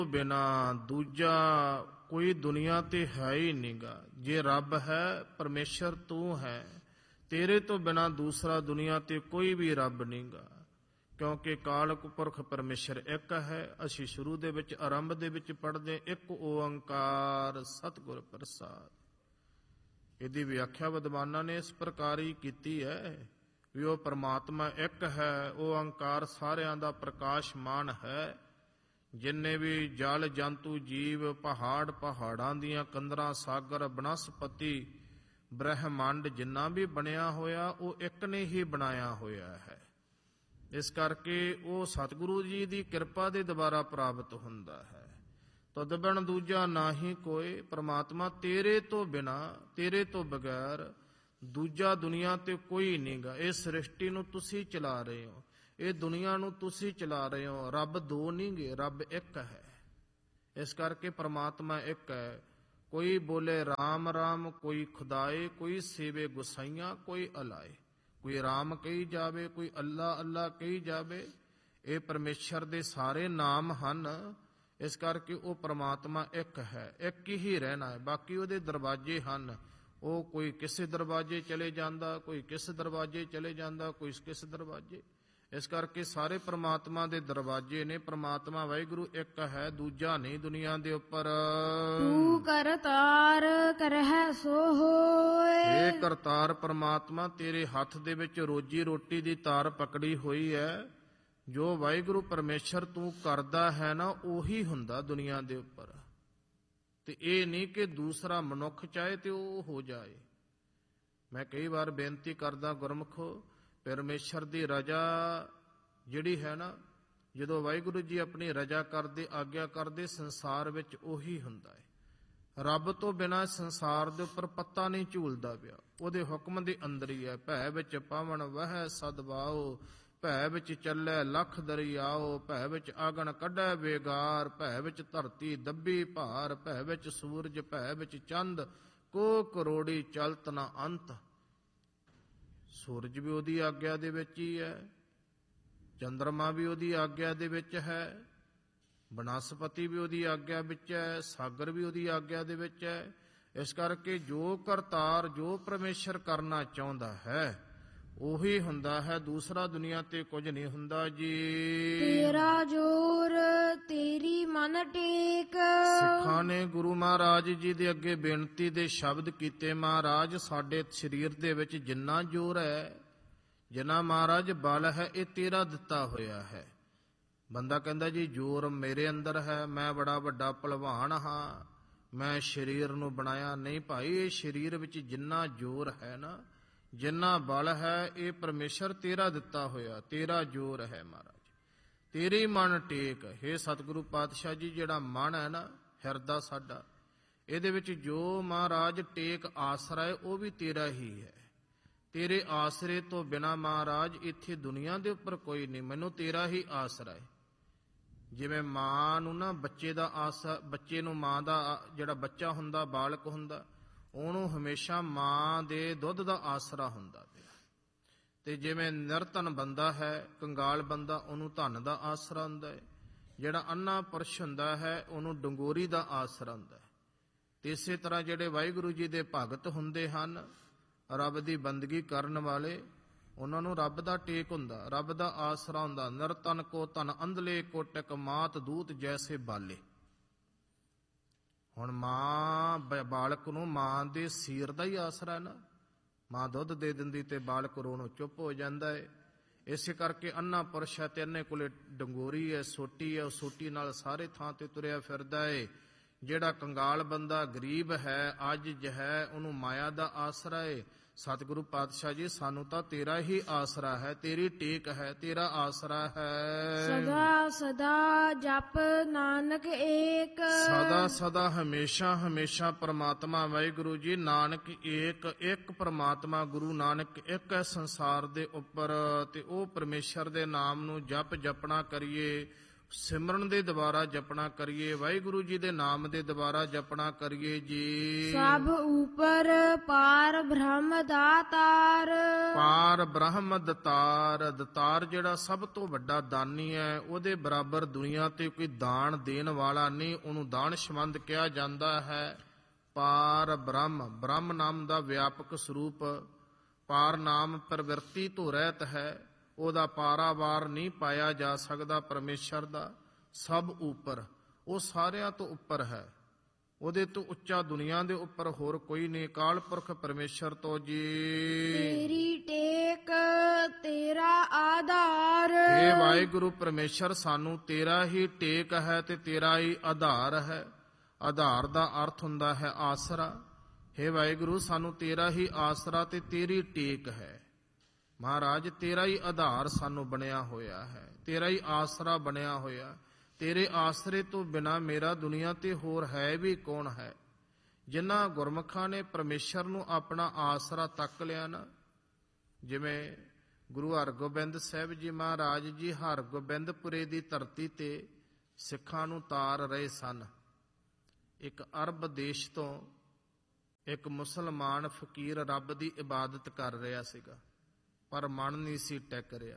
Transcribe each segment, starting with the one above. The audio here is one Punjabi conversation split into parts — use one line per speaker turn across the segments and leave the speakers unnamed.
ਬਿਨਾ ਦੂਜਾ ਕੋਈ ਦੁਨੀਆ ਤੇ ਹੈ ਹੀ ਨਹੀਂਗਾ। ਜੇ ਰੱਬ ਹੈ, ਪਰਮੇਸ਼ਰ ਤੂੰ ਹੈ, ਤੇਰੇ ਤੋਂ ਬਿਨਾ ਦੂਸਰਾ ਦੁਨੀਆ ਤੇ ਕੋਈ ਵੀ ਰੱਬ ਨਹੀਂਗਾ। ਕਿਉਂਕਿ ਕਾਲਕ ਪੁਰਖ ਪਰਮੇਸ਼ਰ ਇੱਕ ਹੈ। ਅਸੀਂ ਸ਼ੁਰੂ ਦੇ ਵਿੱਚ ਆਰੰਭ ਦੇ ਵਿੱਚ ਪੜ੍ਹਦੇ ਇੱਕ ਓੰਕਾਰ ਸਤਿਗੁਰ ਪ੍ਰਸਾਦ। ਇਹਦੀ ਵਿਆਖਿਆ ਵਿਦਵਾਨਾਂ ਨੇ ਇਸ ਪ੍ਰਕਾਰ ਹੀ ਕੀਤੀ ਹੈ ਵੀ ਉਹ ਪਰਮਾਤਮਾ ਇੱਕ ਹੈ। ਉਹ ਓੰਕਾਰ ਸਾਰਿਆਂ ਦਾ ਪ੍ਰਕਾਸ਼ਮਾਨ ਹੈ। ਜਿੰਨੇ ਵੀ ਜਲ ਜੰਤੂ ਜੀਵ, ਪਹਾੜ, ਪਹਾੜਾਂ ਦੀਆਂ ਕੰਦਰਾਂ, ਸਾਗਰ, ਬਨਸਪਤੀ, ਬ੍ਰਹਿਮੰਡ ਜਿੰਨਾ ਵੀ ਬਣਿਆ ਹੋਇਆ ਉਹ ਇੱਕ ਨੇ ਹੀ ਬਣਾਇਆ ਹੋਇਆ ਹੈ। ਇਸ ਕਰਕੇ ਉਹ ਸਤਿਗੁਰੂ ਜੀ ਦੀ ਕਿਰਪਾ ਦੇ ਦੁਆਰਾ ਪ੍ਰਾਪਤ ਹੁੰਦਾ ਹੈ। ਤੁਧ ਬਿਨ ਦੂਜਾ ਨਾਹੀ ਕੋਇ, ਪ੍ਰਮਾਤਮਾ ਤੇਰੇ ਤੋਂ ਬਿਨਾ, ਤੇਰੇ ਤੋਂ ਬਗੈਰ ਦੂਜਾ ਦੁਨੀਆ ਤੇ ਕੋਈ ਨਹੀਂਗਾ। ਇਹ ਸ੍ਰਿਸ਼ਟੀ ਨੂੰ ਤੁਸੀਂ ਚਲਾ ਰਹੇ ਹੋ, ਇਹ ਦੁਨੀਆ ਨੂੰ ਤੁਸੀਂ ਚਲਾ ਰਹੇ ਹੋ। ਰੱਬ ਦੋ ਨਹੀਂ ਗੇ, ਰੱਬ ਇੱਕ ਹੈ। ਇਸ ਕਰਕੇ ਪ੍ਰਮਾਤਮਾ ਇੱਕ ਹੈ। ਕੋਈ ਬੋਲੇ ਰਾਮ ਰਾਮ, ਕੋਈ ਖੁਦਾਏ, ਕੋਈ ਸੇਵੇ ਗੁਸਾਈਆਂ, ਕੋਈ ਅਲਾਏ। ਕੋਈ ਰਾਮ ਕਹੀ ਜਾਵੇ, ਕੋਈ ਅੱਲਾ ਅੱਲਾ ਕਹੀ ਜਾਵੇ। ਇਹ ਪਰਮੇਸ਼ਰ ਦੇ ਸਾਰੇ ਨਾਮ ਹਨ। ਇਸ ਕਰਕੇ ਉਹ ਪ੍ਰਮਾਤਮਾ ਇੱਕ ਹੈ, ਇੱਕ ਹੀ ਰਹਿਣਾ ਹੈ। ਬਾਕੀ ਉਹਦੇ ਦਰਵਾਜ਼ੇ ਹਨ। ਉਹ ਕੋਈ ਕਿਸੇ ਦਰਵਾਜ਼ੇ ਚਲੇ ਜਾਂਦਾ, ਕੋਈ ਕਿਸ ਦਰਵਾਜ਼ੇ ਚਲੇ ਜਾਂਦਾ, ਕੋਈ ਕਿਸ ਦਰਵਾਜ਼ੇ। ਇਸ ਕਰਕੇ ਸਾਰੇ ਪ੍ਰਮਾਤਮਾ ਦੇ ਦਰਵਾਜ਼ੇ ਨੇ। ਪ੍ਰਮਾਤਮਾ ਵਾਹਿਗੁਰੂ ਇੱਕ ਹੈ, ਦੂਜਾ ਨਹੀਂ ਦੁਨੀਆ ਦੇ ਉੱਪਰ।
ਤੂੰ ਕਰਤਾਰ ਕਰਹਿ ਸੋ ਹੋਏ।
ਇਹ ਕਰਤਾਰ ਪ੍ਰਮਾਤਮਾ ਤੇਰੇ ਹੱਥ ਦੇ ਵਿੱਚ ਰੋਜੀ ਰੋਟੀ ਦੀ ਤਾਰ ਪਕੜੀ ਹੋਈ ਹੈ। ਜੋ ਵਾਹਿਗੁਰੂ ਪਰਮੇਸ਼ਰ ਤੂੰ ਕਰਦਾ ਹੈ ਨਾ, ਉਹੀ ਹੁੰਦਾ ਦੁਨੀਆ ਦੇ ਉੱਪਰ। ਤੇ ਇਹ ਨਹੀਂ ਕਿ ਦੂਸਰਾ ਮਨੁੱਖ ਚਾਹੇ ਤੇ ਉਹ ਹੋ ਜਾਏ। ਮੈਂ ਕਈ ਵਾਰ ਬੇਨਤੀ ਕਰਦਾ ਗੁਰਮੁਖੋ, ਪਰਮੇਸ਼ਰ ਦੀ ਰਜ਼ਾ ਜਿਹੜੀ ਹੈ ਨਾ, ਜਦੋਂ ਵਾਹਿਗੁਰੂ ਜੀ ਆਪਣੀ ਰਜ਼ਾ ਕਰਦੇ, ਆਗਿਆ ਕਰਦੇ, ਸੰਸਾਰ ਵਿੱਚ ਉਹੀ ਹੁੰਦਾ ਹੈ। ਰੱਬ ਤੋਂ ਬਿਨਾਂ ਸੰਸਾਰ ਦੇ ਉੱਪਰ ਪੱਤਾ ਨਹੀਂ ਝੂਲਦਾ ਪਿਆ। ਉਹਦੇ ਹੁਕਮ ਦੇ ਅੰਦਰ ਹੀ ਹੈ। ਭੈ ਵਿੱਚ ਪਾਵਨ ਵਹਿ ਸਦਵਾਓ, ਭੈ ਵਿੱਚ ਚੱਲੇ ਲੱਖ ਦਰਿਆਓ, ਭੈ ਵਿੱਚ ਆਗਣ ਕੱਢੈ ਬੇਗਾਰ, ਭੈ ਵਿੱਚ ਧਰਤੀ ਦੱਬੀ ਭਾਰ, ਭੈ ਵਿੱਚ ਸੂਰਜ, ਭੈ ਵਿੱਚ ਚੰਦ, ਕੋ ਕਰੋੜੀ ਚਲਤ ਨਾ ਅੰਤ। ਸੂਰਜ ਵੀ ਉਹਦੀ ਆਗਿਆ ਦੇ ਵਿੱਚ ਹੀ ਹੈ, ਚੰਦਰਮਾ ਵੀ ਉਹਦੀ ਆਗਿਆ ਦੇ ਵਿੱਚ ਹੈ, ਬਨਸਪਤੀ ਵੀ ਉਹਦੀ ਆਗਿਆ ਵਿੱਚ ਹੈ, ਸਾਗਰ ਵੀ ਉਹਦੀ ਆਗਿਆ ਦੇ ਵਿੱਚ ਹੈ। ਇਸ ਕਰਕੇ ਜੋ ਕਰਤਾਰ, ਜੋ ਪਰਮੇਸ਼ਰ ਕਰਨਾ ਚਾਹੁੰਦਾ ਹੈ ਉਹੀ ਹੁੰਦਾ ਹੈ। ਦੂਸਰਾ ਦੁਨੀਆ ਤੇ ਕੁਝ ਨਹੀਂ ਹੁੰਦਾ ਜੀ।
ਤੇਰਾ ਜੋਰ ਤੇਰੀ ਮਨ ਟੇਕ।
ਸਿੱਖਾਂ ਨੇ ਗੁਰੂ ਮਹਾਰਾਜ ਜੀ ਦੇ ਅੱਗੇ ਬੇਨਤੀ ਦੇ ਸ਼ਬਦ ਕੀਤੇ, ਮਹਾਰਾਜ ਸਾਡੇ ਸਰੀਰ ਦੇ ਵਿੱਚ ਜਿੰਨਾ ਜ਼ੋਰ ਹੈ, ਜਿੰਨਾ ਮਹਾਰਾਜ ਬਲ ਹੈ, ਇਹ ਤੇਰਾ ਦਿੱਤਾ ਹੋਇਆ ਹੈ। ਬੰਦਾ ਕਹਿੰਦਾ ਜੀ ਜ਼ੋਰ ਮੇਰੇ ਅੰਦਰ ਹੈ, ਮੈਂ ਬੜਾ ਵੱਡਾ ਭਲਵਾਨ ਹਾਂ, ਮੈਂ ਸਰੀਰ ਨੂੰ ਬਣਾਇਆ। ਨਹੀਂ ਭਾਈ, ਇਹ ਸਰੀਰ ਵਿੱਚ ਜਿੰਨਾ ਜ਼ੋਰ ਹੈ ਨਾ, ਜਿੰਨਾ ਬਲ ਹੈ, ਇਹ ਪਰਮੇਸ਼ਰ ਤੇਰਾ ਦਿੱਤਾ ਹੋਇਆ, ਤੇਰਾ ਜ਼ੋਰ ਹੈ ਮਹਾਰਾਜ। ਤੇਰੇ ਮਨ ਟੇਕ। ਹੇ ਸਤਿਗੁਰੂ ਪਾਤਸ਼ਾਹ ਜੀ, ਜਿਹੜਾ ਮਨ ਹੈ ਨਾ, ਹਿਰਦਾ ਸਾਡਾ, ਇਹਦੇ ਵਿੱਚ ਜੋ ਮਹਾਰਾਜ ਟੇਕ ਆਸਰਾ ਹੈ ਉਹ ਵੀ ਤੇਰਾ ਹੀ ਹੈ। ਤੇਰੇ ਆਸਰੇ ਤੋਂ ਬਿਨਾਂ ਮਹਾਰਾਜ ਇੱਥੇ ਦੁਨੀਆ ਦੇ ਉੱਪਰ ਕੋਈ ਨਹੀਂ। ਮੈਨੂੰ ਤੇਰਾ ਹੀ ਆਸਰਾ ਹੈ। ਜਿਵੇਂ ਮਾਂ ਨੂੰ ਨਾ ਬੱਚੇ ਦਾ ਬੱਚੇ ਨੂੰ ਮਾਂ ਦਾ ਜਿਹੜਾ ਬੱਚਾ ਹੁੰਦਾ, ਬਾਲਕ ਹੁੰਦਾ, ਉਹਨੂੰ ਹਮੇਸ਼ਾ ਮਾਂ ਦੇ ਦੁੱਧ ਦਾ ਆਸਰਾ ਹੁੰਦਾ ਪਿਆ। ਤੇ ਜਿਵੇਂ ਨਿਰਧਨ ਬੰਦਾ ਹੈ, ਕੰਗਾਲ ਬੰਦਾ, ਉਹਨੂੰ ਧਨ ਦਾ ਆਸਰਾ ਹੁੰਦਾ ਹੈ। ਜਿਹੜਾ ਅੰਨਾ ਪੁਰਸ਼ ਹੁੰਦਾ ਹੈ, ਉਹਨੂੰ ਡੰਗੋਰੀ ਦਾ ਆਸਰਾ ਹੁੰਦਾ ਹੈ। ਤੇ ਇਸੇ ਤਰ੍ਹਾਂ ਜਿਹੜੇ ਵਾਹਿਗੁਰੂ ਜੀ ਦੇ ਭਗਤ ਹੁੰਦੇ ਹਨ, ਰੱਬ ਦੀ ਬੰਦਗੀ ਕਰਨ ਵਾਲੇ, ਉਹਨਾਂ ਨੂੰ ਰੱਬ ਦਾ ਟੇਕ ਹੁੰਦਾ, ਰੱਬ ਦਾ ਆਸਰਾ ਹੁੰਦਾ। ਨਿਰਧਨ ਕੋ ਧਨ ਅੰਧਲੇ, ਕੋਟਿਕ ਮਾਤ ਦੂਤ ਜੈਸੇ ਬਾਲੇ। ਹੁਣ ਮਾਂ ਬਾਲਕ ਨੂੰ ਮਾਂ ਦੇ ਸੀਰ ਦਾ ਹੀ ਆਸਰਾ ਹੈ ਨਾ। ਮਾਂ ਦੁੱਧ ਦੇ ਦਿੰਦੀ ਤੇ ਬਾਲਕ ਰੋਣੋਂ ਚੁੱਪ ਹੋ ਜਾਂਦਾ ਹੈ। ਇਸੇ ਕਰਕੇ ਅੰਨਾ ਪੁਰਸ਼ ਹੈ ਤੇ ਅੰਨੇ ਕੋਲੇ ਡੰਗੋਰੀ ਹੈ, ਸੋਟੀ ਹੈ, ਉਹ ਸੋਟੀ ਨਾਲ ਸਾਰੇ ਥਾਂ ਤੇ ਤੁਰਿਆ ਫਿਰਦਾ ਹੈ। ਜਿਹੜਾ ਕੰਗਾਲ ਬੰਦਾ ਗਰੀਬ ਹੈ, ਅਜਿਜ ਹੈ, ਉਹਨੂੰ ਮਾਇਆ ਦਾ ਆਸਰਾ ਹੈ। ਸਤਿਗੁਰੂ ਪਾਤਸ਼ਾਹ ਜੀ, ਸਾਨੂੰ ਤਾਂ ਤੇਰਾ ਹੀ ਆਸਰਾ ਹੈ, ਤੇਰੀ ਟੇਕ ਹੈ, ਤੇਰਾ ਆਸਰਾ ਹੈ।
ਸਦਾ ਸਦਾ ਜਪ ਨਾਨਕ ਏਕ।
ਸਦਾ ਸਦਾ ਹਮੇਸ਼ਾ ਹਮੇਸ਼ਾ ਪ੍ਰਮਾਤਮਾ ਵਾਹਿਗੁਰੂ ਜੀ, ਨਾਨਕ ਏਕ। ਇੱਕ ਪ੍ਰਮਾਤਮਾ ਗੁਰੂ ਨਾਨਕ ਇੱਕ ਹੈ ਸੰਸਾਰ ਦੇ ਉੱਪਰ। ਤੇ ਉਹ ਪਰਮੇਸ਼ਰ ਦੇ ਨਾਮ ਨੂੰ ਜਪਣਾ ਕਰੀਏ, ਸਿਮਰਨ ਦੇ ਦੁਆਰਾ ਜਪਣਾ ਕਰੀਏ, ਵਾਹਿਗੁਰੂ ਜੀ ਦੇ ਨਾਮ ਦੇ ਦੁਆਰਾ ਜਪਣਾ ਕਰੀਏ ਜੀ।
ਸਭ ਉਪਰ ਪਾਰ ਬ੍ਰਹਮ ਦਾਤਾਰ,
ਪਾਰ ਬ੍ਰਹਮ ਦਤਾਰ, ਦਤਾਰ ਜਿਹੜਾ ਸਭ ਤੋਂ ਵੱਡਾ ਦਾਨੀ ਹੈ, ਉਹਦੇ ਬਰਾਬਰ ਦੁਨੀਆ ਤੇ ਕੋਈ ਦਾਨ ਦੇਣ ਵਾਲਾ ਨਹੀਂ, ਉਹਨੂੰ ਦਾਨਸ਼ਮੰਦ ਕਿਹਾ ਜਾਂਦਾ ਹੈ। ਪਾਰ ਬ੍ਰਹਮ, ਬ੍ਰਹਮ ਨਾਮ ਦਾ ਵਿਆਪਕ ਸਰੂਪ, ਪਾਰ ਨਾਮ ਪ੍ਰਵਿਰਤੀ ਤੋਂ ਰਹਿਤ ਹੈ, ਉਹਦਾ ਪਾਰਾਵਾਰ ਨਹੀਂ ਪਾਇਆ ਜਾ ਸਕਦਾ ਪਰਮੇਸ਼ਰ ਦਾ। ਸਭ ਉੱਪਰ, ਉਹ ਸਾਰਿਆਂ ਤੋਂ ਉੱਪਰ ਹੈ, ਉਹਦੇ ਤੋਂ ਉੱਚਾ ਦੁਨੀਆ ਦੇ ਉੱਪਰ ਹੋਰ ਕੋਈ ਨਹੀਂ। ਅਕਾਲ ਪੁਰਖ ਪਰਮੇਸ਼ਰ ਤੋਂ ਜੀ।
ਤੇਰੀ ਟੇਕ ਤੇਰਾ ਆਧਾਰ,
ਹੇ ਵਾਹਿਗੁਰੂ ਪਰਮੇਸ਼ਰ, ਸਾਨੂੰ ਤੇਰਾ ਹੀ ਟੇਕ ਹੈ ਤੇ ਤੇਰਾ ਹੀ ਆਧਾਰ ਹੈ। ਆਧਾਰ ਦਾ ਅਰਥ ਹੁੰਦਾ ਹੈ ਆਸਰਾ। ਹੇ ਵਾਹਿਗੁਰੂ, ਸਾਨੂੰ ਤੇਰਾ ਹੀ ਆਸਰਾ ਤੇ ਤੇਰੀ ਟੇਕ ਹੈ। ਮਹਾਰਾਜ, ਤੇਰਾ ਹੀ ਆਧਾਰ ਸਾਨੂੰ ਬਣਿਆ ਹੋਇਆ ਹੈ, ਤੇਰਾ ਹੀ ਆਸਰਾ ਬਣਿਆ ਹੋਇਆ। ਤੇਰੇ ਆਸਰੇ ਤੋਂ ਬਿਨਾ ਮੇਰਾ ਦੁਨੀਆ ਤੇ ਹੋਰ ਹੈ ਵੀ ਕੌਣ ਹੈ। ਜਿਨ੍ਹਾਂ ਗੁਰਮੁਖਾਂ ਨੇ ਪਰਮੇਸ਼ਰ ਨੂੰ ਆਪਣਾ ਆਸਰਾ ਤੱਕ ਲਿਆ ਨਾ, ਜਿਵੇਂ ਗੁਰੂ ਹਰਗੋਬਿੰਦ ਸਾਹਿਬ ਜੀ ਮਹਾਰਾਜ ਜੀ ਹਰਗੋਬਿੰਦਪੁਰੇ ਦੀ ਧਰਤੀ ਤੇ ਸਿੱਖਾਂ ਨੂੰ ਤਾਰ ਰਹੇ ਸਨ। ਇੱਕ ਅਰਬ ਦੇਸ਼ ਤੋਂ ਇੱਕ ਮੁਸਲਮਾਨ ਫਕੀਰ ਰੱਬ ਦੀ ਇਬਾਦਤ ਕਰ ਰਿਹਾ ਸੀਗਾ, ਪਰ ਮਨ ਨਹੀਂ ਸੀ ਟਿਕ ਰਿਹਾ।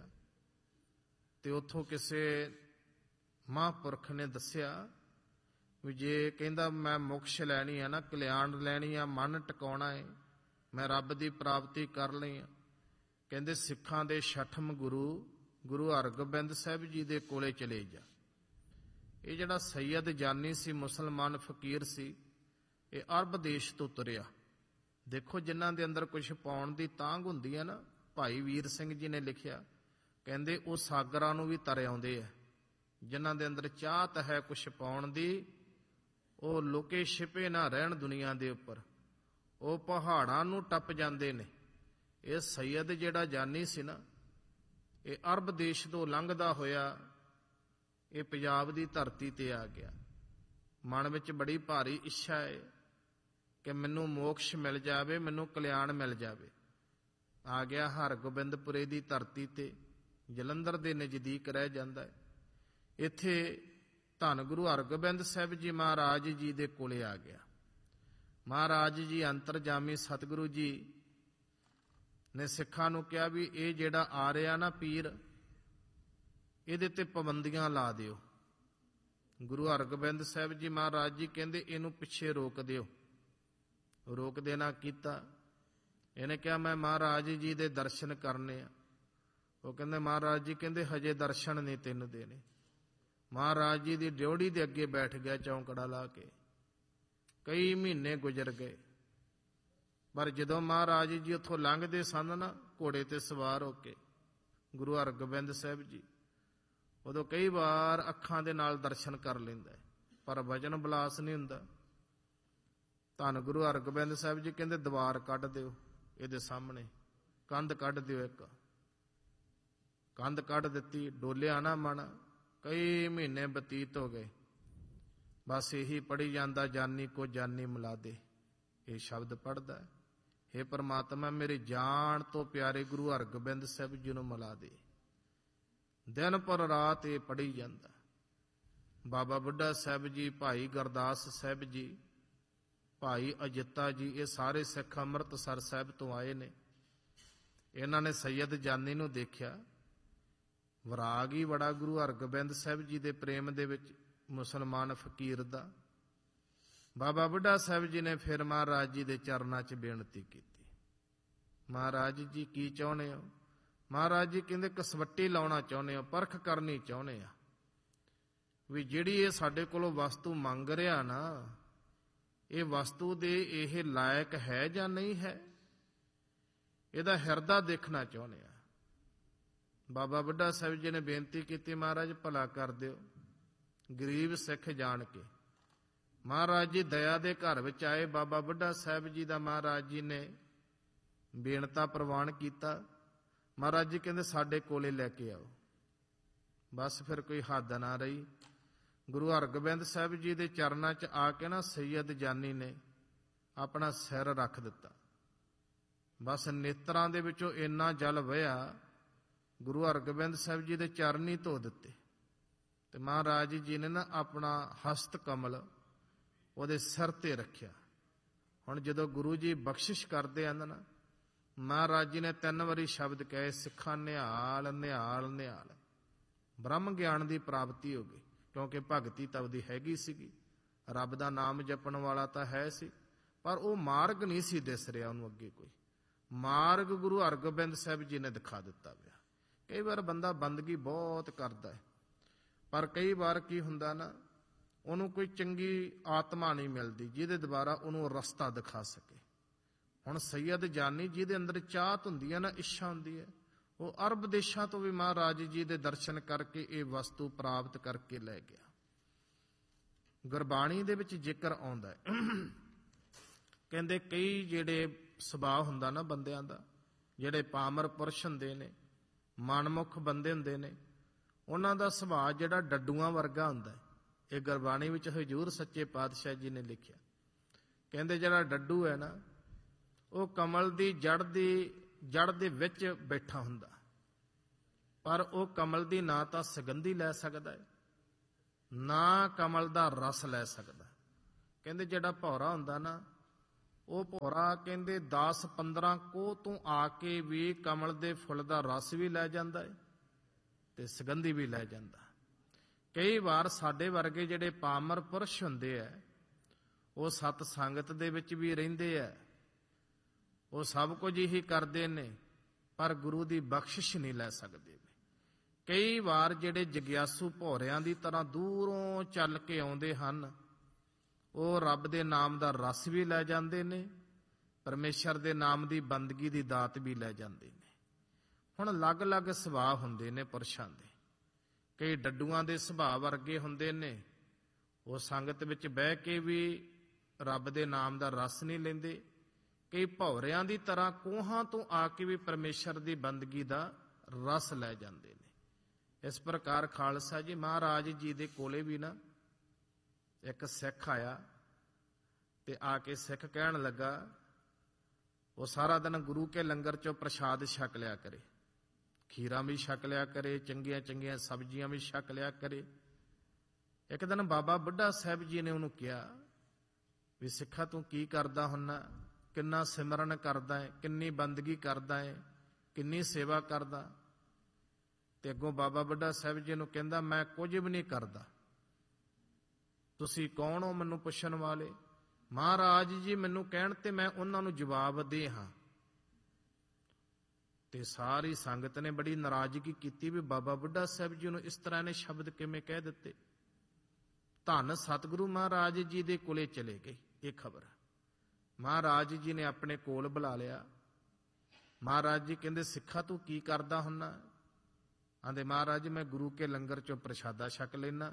ਤੇ ਉੱਥੋਂ ਕਿਸੇ ਮਹਾਂਪੁਰਖ ਨੇ ਦੱਸਿਆ ਵੀ ਜੇ ਕਹਿੰਦਾ ਮੈਂ ਮੋਕਸ਼ ਲੈਣੀ ਆ ਨਾ, ਕਲਿਆਣ ਲੈਣੀ ਆ, ਮਨ ਟਿਕਾਉਣਾ ਹੈ, ਮੈਂ ਰੱਬ ਦੀ ਪ੍ਰਾਪਤੀ ਕਰ ਲਈ ਆ, ਕਹਿੰਦੇ ਸਿੱਖਾਂ ਦੇ 6ਵੇਂ ਗੁਰੂ ਹਰਗੋਬਿੰਦ ਸਾਹਿਬ ਜੀ ਦੇ ਕੋਲੇ ਚਲੇ ਜਾ। ਇਹ ਜਿਹੜਾ ਸੈਯਦ ਜਾਨੀ ਸੀ, ਮੁਸਲਮਾਨ ਫਕੀਰ ਸੀ, ਇਹ ਅਰਬ ਦੇਸ਼ ਤੋਂ ਤੁਰਿਆ। ਦੇਖੋ, ਜਿਨ੍ਹਾਂ ਦੇ ਅੰਦਰ ਕੁਝ ਪਾਉਣ ਦੀ ਤਾਂਘ ਹੁੰਦੀ ਹੈ ਨਾ, ਭਾਈ ਵੀਰ ਸਿੰਘ ਜੀ ਨੇ ਲਿਖਿਆ, ਕਹਿੰਦੇ ਉਹ ਸਾਗਰਾਂ ਨੂੰ ਵੀ ਤਰ ਆਉਂਦੇ ਆ। ਜਿਨ੍ਹਾਂ ਦੇ ਅੰਦਰ ਚਾਹਤ ਹੈ ਕੁਝ ਪਾਉਣ ਦੀ, ਉਹ ਲੁਕੇ ਛਿਪੇ ਨਾ ਰਹਿਣ ਦੁਨੀਆ ਦੇ ਉੱਪਰ, ਉਹ ਪਹਾੜਾਂ ਨੂੰ ਟੱਪ ਜਾਂਦੇ ਨੇ। ਇਹ ਸੈਯਦ ਜਿਹੜਾ ਜਾਨੀ ਸੀ ਨਾ, ਇਹ ਅਰਬ ਦੇਸ਼ ਤੋਂ ਲੰਘਦਾ ਹੋਇਆ ਇਹ ਪੰਜਾਬ ਦੀ ਧਰਤੀ ਤੇ ਆ ਗਿਆ। ਮਨ ਵਿੱਚ ਬੜੀ ਭਾਰੀ ਇੱਛਾ ਹੈ ਕਿ ਮੈਨੂੰ ਮੋਕਸ਼ ਮਿਲ ਜਾਵੇ, ਮੈਨੂੰ ਕਲਿਆਣ ਮਿਲ ਜਾਵੇ। ਆ ਗਿਆ ਹਰਗੋਬਿੰਦਪੁਰੇ ਦੀ ਧਰਤੀ ਤੇ, ਜਲੰਧਰ ਦੇ ਨਜ਼ਦੀਕ ਰਹਿ ਜਾਂਦਾ ਹੈ। ਇੱਥੇ ਧੰਨ ਗੁਰੂ ਹਰਗੋਬਿੰਦ ਸਾਹਿਬ ਜੀ ਮਹਾਰਾਜ ਜੀ ਦੇ ਕੋਲੇ ਆ ਗਿਆ। ਮਹਾਰਾਜ ਜੀ ਅੰਤਰਜਾਮੀ ਸਤਿਗੁਰੂ ਜੀ ਨੇ ਸਿੱਖਾਂ ਨੂੰ ਕਿਹਾ ਵੀ ਇਹ ਜਿਹੜਾ ਆ ਰਿਹਾ ਨਾ ਪੀਰ, ਇਹਦੇ ਤੇ ਪਾਬੰਦੀਆਂ ਲਾ ਦਿਓ। ਗੁਰੂ ਹਰਗੋਬਿੰਦ ਸਾਹਿਬ ਜੀ ਮਹਾਰਾਜ ਜੀ ਕਹਿੰਦੇ ਇਹਨੂੰ ਪਿੱਛੇ ਰੋਕ ਦਿਓ। ਰੋਕ ਦੇਣਾ ਕੀਤਾ। ਇਹਨੇ ਕਿਹਾ ਮੈਂ ਮਹਾਰਾਜ ਜੀ ਦੇ ਦਰਸ਼ਨ ਕਰਨੇ ਆ। ਉਹ ਕਹਿੰਦੇ ਮਹਾਰਾਜ ਜੀ ਕਹਿੰਦੇ ਹਜੇ ਦਰਸ਼ਨ ਨਹੀਂ ਤੈਨੂੰ ਦੇਣੇ। ਮਹਾਰਾਜ ਜੀ ਦੀ ਡਿਉੜੀ ਦੇ ਅੱਗੇ ਬੈਠ ਗਿਆ ਚੌਂਕੜਾ ਲਾ ਕੇ। ਕਈ ਮਹੀਨੇ ਗੁਜ਼ਰ ਗਏ, ਪਰ ਜਦੋਂ ਮਹਾਰਾਜ ਜੀ ਉੱਥੋਂ ਲੰਘਦੇ ਸਨ ਨਾ ਘੋੜੇ ਤੇ ਸਵਾਰ ਹੋ ਕੇ, ਗੁਰੂ ਹਰਗੋਬਿੰਦ ਸਾਹਿਬ ਜੀ, ਉਦੋਂ ਕਈ ਵਾਰ ਅੱਖਾਂ ਦੇ ਨਾਲ ਦਰਸ਼ਨ ਕਰ ਲੈਂਦਾ, ਪਰ ਵਚਨ ਵਿਲਾਸ ਨਹੀਂ ਹੁੰਦਾ। ਧੰਨ ਗੁਰੂ ਹਰਗੋਬਿੰਦ ਸਾਹਿਬ ਜੀ ਕਹਿੰਦੇ ਦੀਵਾਰ ਕੱਢ ਦਿਓ, ਇਹਦੇ ਸਾਹਮਣੇ ਕੰਧ ਕੱਢ ਦਿਓ। ਇੱਕ ਕੰਧ ਕੱਢ ਦਿੱਤੀ, ਡੋਲਿਆ ਨਾ ਮਨ। ਕਈ ਮਹੀਨੇ ਬਤੀਤ ਹੋ ਗਏ, ਬਸ ਇਹੀ ਪੜ੍ਹੀ ਜਾਂਦਾ, ਜਾਨੀ ਕੋ ਜਾਨੀ ਮਿਲਾ ਦੇ। ਇਹ ਸ਼ਬਦ ਪੜ੍ਹਦਾ, ਹੇ ਪ੍ਰਮਾਤਮਾ ਮੇਰੇ ਜਾਨ ਤੋਂ ਪਿਆਰੇ ਗੁਰੂ ਹਰਗੋਬਿੰਦ ਸਾਹਿਬ ਜੀ ਨੂੰ ਮਿਲਾ ਦੇ। ਦਿਨ ਪਰ ਰਾਤ ਇਹ ਪੜ੍ਹੀ ਜਾਂਦਾ। ਬਾਬਾ ਬੁੱਢਾ ਸਾਹਿਬ ਜੀ, ਭਾਈ ਗੁਰਦਾਸ ਸਾਹਿਬ ਜੀ, ਭਾਈ ਅਜਿੱਤਾ ਜੀ, ਇਹ ਸਾਰੇ ਸਿੱਖ ਅੰਮ੍ਰਿਤਸਰ ਸਾਹਿਬ ਤੋਂ ਆਏ ਨੇ। ਇਹਨਾਂ ਨੇ ਸੈਯਦ ਜਾਨੀ ਨੂੰ ਦੇਖਿਆ। ਵਿਰਾਗ ਹੀ ਬੜਾ ਗੁਰੂ ਹਰਗੋਬਿੰਦ ਸਾਹਿਬ ਜੀ ਦੇ ਪ੍ਰੇਮ ਦੇ ਵਿੱਚ, ਮੁਸਲਮਾਨ ਫਕੀਰ ਦਾ। ਬਾਬਾ ਬੁੱਢਾ ਸਾਹਿਬ ਜੀ ਨੇ ਫਿਰ ਮਹਾਰਾਜ ਜੀ ਦੇ ਚਰਨਾਂ 'ਚ ਬੇਨਤੀ ਕੀਤੀ, ਮਹਾਰਾਜ ਜੀ ਕੀ ਚਾਹੁੰਦੇ ਹੋ? ਮਹਾਰਾਜ ਜੀ ਕਹਿੰਦੇ ਕਸਵੱਟੀ ਲਾਉਣਾ ਚਾਹੁੰਦੇ ਹੋ, ਪਰਖ ਕਰਨੀ ਚਾਹੁੰਦੇ ਆ ਵੀ ਜਿਹੜੀ ਇਹ ਸਾਡੇ ਕੋਲੋਂ ਵਸਤੂ ਮੰਗ ਰਿਹਾ ਨਾ, ਇਹ ਵਸਤੂ ਦੇ ਇਹ ਲਾਇਕ ਹੈ ਜਾਂ ਨਹੀਂ ਹੈ, ਇਹਦਾ ਹਿਰਦਾ ਦੇਖਣਾ ਚਾਹੁੰਦੇ ਆ। ਬਾਬਾ ਬੁੱਢਾ ਸਾਹਿਬ ਜੀ ਨੇ ਬੇਨਤੀ ਕੀਤੀ, ਮਹਾਰਾਜ ਭਲਾ ਕਰ ਦਿਓ। ਗਰੀਬ ਸਿੱਖ ਜਾਣ ਕੇ ਮਹਾਰਾਜ ਜੀ ਦਇਆ ਦੇ ਘਰ ਵਿੱਚ ਆਏ। ਬਾਬਾ ਬੁੱਢਾ ਸਾਹਿਬ ਜੀ ਦਾ ਮਹਾਰਾਜ ਜੀ ਨੇ ਬੇਨਤਾ ਪ੍ਰਵਾਨ ਕੀਤਾ। ਮਹਾਰਾਜ ਜੀ ਕਹਿੰਦੇ ਸਾਡੇ ਕੋਲੇ ਲੈ ਕੇ ਆਓ। ਬਸ ਫਿਰ ਕੋਈ ਹੱਦ ਨਾ ਰਹੀ। ਗੁਰੂ ਹਰਗੋਬਿੰਦ ਸਾਹਿਬ ਜੀ ਦੇ ਚਰਨਾਂ 'ਚ ਆ ਕੇ ਨਾ ਸੈਯਦ ਜਾਨੀ ਨੇ ਆਪਣਾ ਸਿਰ ਰੱਖ ਦਿੱਤਾ। ਬਸ ਨੇਤਰਾਂ ਦੇ ਵਿੱਚੋਂ ਇੰਨਾ ਜਲ ਵਹਿਆ, ਗੁਰੂ ਹਰਗੋਬਿੰਦ ਸਾਹਿਬ ਜੀ ਦੇ ਚਰਨ ਹੀ ਧੋ ਦਿੱਤੇ ਤੇ ਮਹਾਰਾਜ ਜੀ ਨੇ ਨਾ ਆਪਣਾ ਹਸਤ ਕਮਲ ਉਹਦੇ ਸਿਰ ਤੇ ਰੱਖਿਆ। ਹੁਣ ਜਦੋਂ ਗੁਰੂ ਜੀ ਬਖਸ਼ਿਸ਼ ਕਰਦੇ ਹਨ ਨਾ, ਮਹਾਰਾਜ ਜੀ ਨੇ 3 ਵਾਰੀ ਸ਼ਬਦ ਕਹੇ, ਸਿੱਖਾਂ ਨਿਹਾਲ ਨਿਹਾਲ ਨਿਹਾਲ। ਬ੍ਰਹਮ ਗਿਆਨ ਦੀ ਪ੍ਰਾਪਤੀ ਹੋ ਗਈ, ਕਿਉਂਕਿ ਭਗਤੀ ਤਾਂ ਉਹਦੀ ਹੈਗੀ ਸੀਗੀ, ਰੱਬ ਦਾ ਨਾਮ ਜਪਣ ਵਾਲਾ ਤਾਂ ਹੈ ਸੀ, ਪਰ ਉਹ ਮਾਰਗ ਨਹੀਂ ਸੀ ਦਿਸ ਰਿਹਾ ਉਹਨੂੰ ਅੱਗੇ ਕੋਈ। ਮਾਰਗ ਗੁਰੂ ਹਰਗੋਬਿੰਦ ਸਾਹਿਬ ਜੀ ਨੇ ਦਿਖਾ ਦਿੱਤਾ ਪਿਆ। ਕਈ ਵਾਰ ਬੰਦਾ ਬੰਦਗੀ ਬਹੁਤ ਕਰਦਾ ਹੈ, ਪਰ ਕਈ ਵਾਰ ਕੀ ਹੁੰਦਾ ਨਾ, ਉਹਨੂੰ ਕੋਈ ਚੰਗੀ ਆਤਮਾ ਨਹੀਂ ਮਿਲਦੀ ਜਿਹਦੇ ਦੁਆਰਾ ਉਹਨੂੰ ਰਸਤਾ ਦਿਖਾ ਸਕੇ। ਹੁਣ ਸੈਯਦ ਜਾਨੀ ਜਿਹਦੇ ਅੰਦਰ ਚਾਹਤ ਹੁੰਦੀ ਹੈ ਨਾ, ਇੱਛਾ ਹੁੰਦੀ ਹੈ, ਉਹ ਅਰਬ ਦੇਸ਼ਾਂ ਤੋਂ ਵੀ ਮਹਾਰਾਜ ਜੀ ਦੇ ਦਰਸ਼ਨ ਕਰਕੇ ਇਹ ਵਸਤੂ ਪ੍ਰਾਪਤ ਕਰਕੇ ਲੈ ਗਿਆ। ਗੁਰਬਾਣੀ ਦੇ ਵਿੱਚ ਜ਼ਿਕਰ ਆਉਂਦਾ ਹੈ, ਕਹਿੰਦੇ ਕਈ ਜਿਹੜੇ ਸੁਭਾਅ ਹੁੰਦਾ ਨਾ ਬੰਦਿਆਂ ਦਾ, ਜਿਹੜੇ ਪਾਮਰ ਪੁਰਸ਼ ਹੁੰਦੇ ਨੇ, ਮਨਮੁਖ ਬੰਦੇ ਹੁੰਦੇ ਨੇ, ਉਹਨਾਂ ਦਾ ਸੁਭਾਅ ਜਿਹੜਾ ਡੱਡੂਆਂ ਵਰਗਾ ਹੁੰਦਾ ਹੈ। ਇਹ ਗੁਰਬਾਣੀ ਵਿੱਚ ਹਜ਼ੂਰ ਸੱਚੇ ਪਾਤਸ਼ਾਹ ਜੀ ਨੇ ਲਿਖਿਆ। ਕਹਿੰਦੇ ਜਿਹੜਾ ਡੱਡੂ ਹੈ ਨਾ, ਉਹ ਕਮਲ ਦੀ ਜੜ ਦੇ ਵਿੱਚ ਬੈਠਾ ਹੁੰਦਾ, ਪਰ ਉਹ ਕਮਲ ਦੀ ਨਾ ਤਾਂ ਸੁਗੰਧੀ ਲੈ ਸਕਦਾ ਹੈ, ਨਾ ਕਮਲ ਦਾ ਰਸ ਲੈ ਸਕਦਾ। ਕਹਿੰਦੇ ਜਿਹੜਾ ਭੌਰਾ ਹੁੰਦਾ ਨਾ, ਉਹ ਭੌਰਾ ਕਹਿੰਦੇ 10-15 ਕੋਹ ਤੋਂ ਆ ਕੇ ਵੀ ਕਮਲ ਦੇ ਫੁੱਲ ਦਾ ਰਸ ਵੀ ਲੈ ਜਾਂਦਾ ਹੈ ਤੇ ਸੁਗੰਧੀ ਵੀ ਲੈ ਜਾਂਦਾ। ਕਈ ਵਾਰ ਸਾਡੇ ਵਰਗੇ ਜਿਹੜੇ ਪਾਮਰ ਪੁਰਸ਼ ਹੁੰਦੇ ਆ, ਉਹ ਸਤ ਸੰਗਤ ਦੇ ਵਿੱਚ ਵੀ ਰਹਿੰਦੇ ਆ, ਉਹ ਸਭ ਕੁਝ ਹੀ ਕਰਦੇ ਨੇ, ਪਰ ਗੁਰੂ ਦੀ ਬਖਸ਼ਿਸ਼ ਨਹੀਂ ਲੈ ਸਕਦੇ। ਕਈ ਵਾਰ ਜਿਹੜੇ ਜਗਿਆਸੂ ਭੌਰਿਆਂ ਦੀ ਤਰ੍ਹਾਂ ਦੂਰੋਂ ਚੱਲ ਕੇ ਆਉਂਦੇ ਹਨ, ਉਹ ਰੱਬ ਦੇ ਨਾਮ ਦਾ ਰਸ ਵੀ ਲੈ ਜਾਂਦੇ ਨੇ, ਪਰਮੇਸ਼ਰ ਦੇ ਨਾਮ ਦੀ ਬੰਦਗੀ ਦੀ ਦਾਤ ਵੀ ਲੈ ਜਾਂਦੇ ਨੇ। ਹੁਣ ਅਲੱਗ-ਅਲੱਗ ਸੁਭਾਅ ਹੁੰਦੇ ਨੇ ਪੁਰਸ਼ਾਂ ਦੇ। ਕਈ ਡੱਡੂਆਂ ਦੇ ਸੁਭਾਅ ਵਰਗੇ ਹੁੰਦੇ ਨੇ, ਉਹ ਸੰਗਤ ਵਿੱਚ ਬਹਿ ਕੇ ਵੀ ਰੱਬ ਦੇ ਨਾਮ ਦਾ ਰਸ ਨਹੀਂ ਲੈਂਦੇ। ਕਈ ਭੌਰਿਆਂ ਦੀ ਤਰ੍ਹਾਂ ਕੋਹਾਂ ਤੋਂ ਆ ਕੇ ਵੀ ਪਰਮੇਸ਼ਰ ਦੀ ਬੰਦਗੀ ਦਾ ਰਸ ਲੈ ਜਾਂਦੇ ਨੇ। ਇਸ ਪ੍ਰਕਾਰ ਖਾਲਸਾ ਜੀ ਮਹਾਰਾਜ ਜੀ ਦੇ ਕੋਲੇ ਵੀ ਨਾ ਇੱਕ ਸਿੱਖ ਆਇਆ, ਤੇ ਆ ਕੇ ਸਿੱਖ ਕਹਿਣ ਲੱਗਾ, ਉਹ ਸਾਰਾ ਦਿਨ ਗੁਰੂ ਕੇ ਲੰਗਰ ਚੋਂ ਪ੍ਰਸ਼ਾਦ ਛਕ ਲਿਆ ਕਰੇ, ਖੀਰਾਂ ਵੀ ਛਕ ਲਿਆ ਕਰੇ, ਚੰਗੀਆਂ ਚੰਗੀਆਂ ਸਬਜ਼ੀਆਂ ਵੀ ਛਕ ਲਿਆ ਕਰੇ। ਇੱਕ ਦਿਨ ਬਾਬਾ ਬੁੱਢਾ ਸਾਹਿਬ ਜੀ ਨੇ ਉਹਨੂੰ ਕਿਹਾ ਵੀ ਸਿੱਖਾ ਤੂੰ ਕੀ ਕਰਦਾ ਹੁੰਨਾ, ਕਿੰਨਾ ਸਿਮਰਨ ਕਰਦਾ ਹੈ, ਕਿੰਨੀ ਬੰਦਗੀ ਕਰਦਾ ਹੈ, ਕਿੰਨੀ ਸੇਵਾ ਕਰਦਾ। ਤੇ ਅੱਗੋਂ ਬਾਬਾ ਬੁੱਢਾ ਸਾਹਿਬ ਜੀ ਨੂੰ ਕਹਿੰਦਾ, ਮੈਂ ਕੁਝ ਵੀ ਨਹੀਂ ਕਰਦਾ, ਤੁਸੀਂ ਕੌਣ ਹੋ ਮੈਨੂੰ ਪੁੱਛਣ ਵਾਲੇ? ਮਹਾਰਾਜ ਜੀ ਮੈਨੂੰ ਕਹਿਣ ਤੇ ਮੈਂ ਉਹਨਾਂ ਨੂੰ ਜਵਾਬ ਦੇ ਹਾਂ। ਤੇ ਸਾਰੀ ਸੰਗਤ ਨੇ ਬੜੀ ਨਾਰਾਜ਼ਗੀ ਕੀਤੀ ਵੀ ਬਾਬਾ ਬੁੱਢਾ ਸਾਹਿਬ ਜੀ ਨੂੰ ਇਸ ਤਰ੍ਹਾਂ ਨੇ ਸ਼ਬਦ ਕਿਵੇਂ ਕਹਿ ਦਿੱਤੇ। ਧੰਨ ਸਤਿਗੁਰੂ ਮਹਾਰਾਜ ਜੀ ਦੇ ਕੋਲੇ ਚਲੇ ਗਏ ਇਹ ਖਬਰ। ਮਹਾਰਾਜ ਜੀ ਨੇ ਆਪਣੇ ਕੋਲ ਬੁਲਾ ਲਿਆ। ਮਹਾਰਾਜ ਜੀ ਕਹਿੰਦੇ, ਸਿੱਖਾ ਤੂੰ ਕੀ ਕਰਦਾ ਹੁੰਨਾ? ਆਂਦੇ ਮਹਾਰਾਜ ਮੈਂ ਗੁਰੂ ਕੇ ਲੰਗਰ ਚੋਂ ਪ੍ਰਸ਼ਾਦਾ ਛਕ ਲੈਣਾ।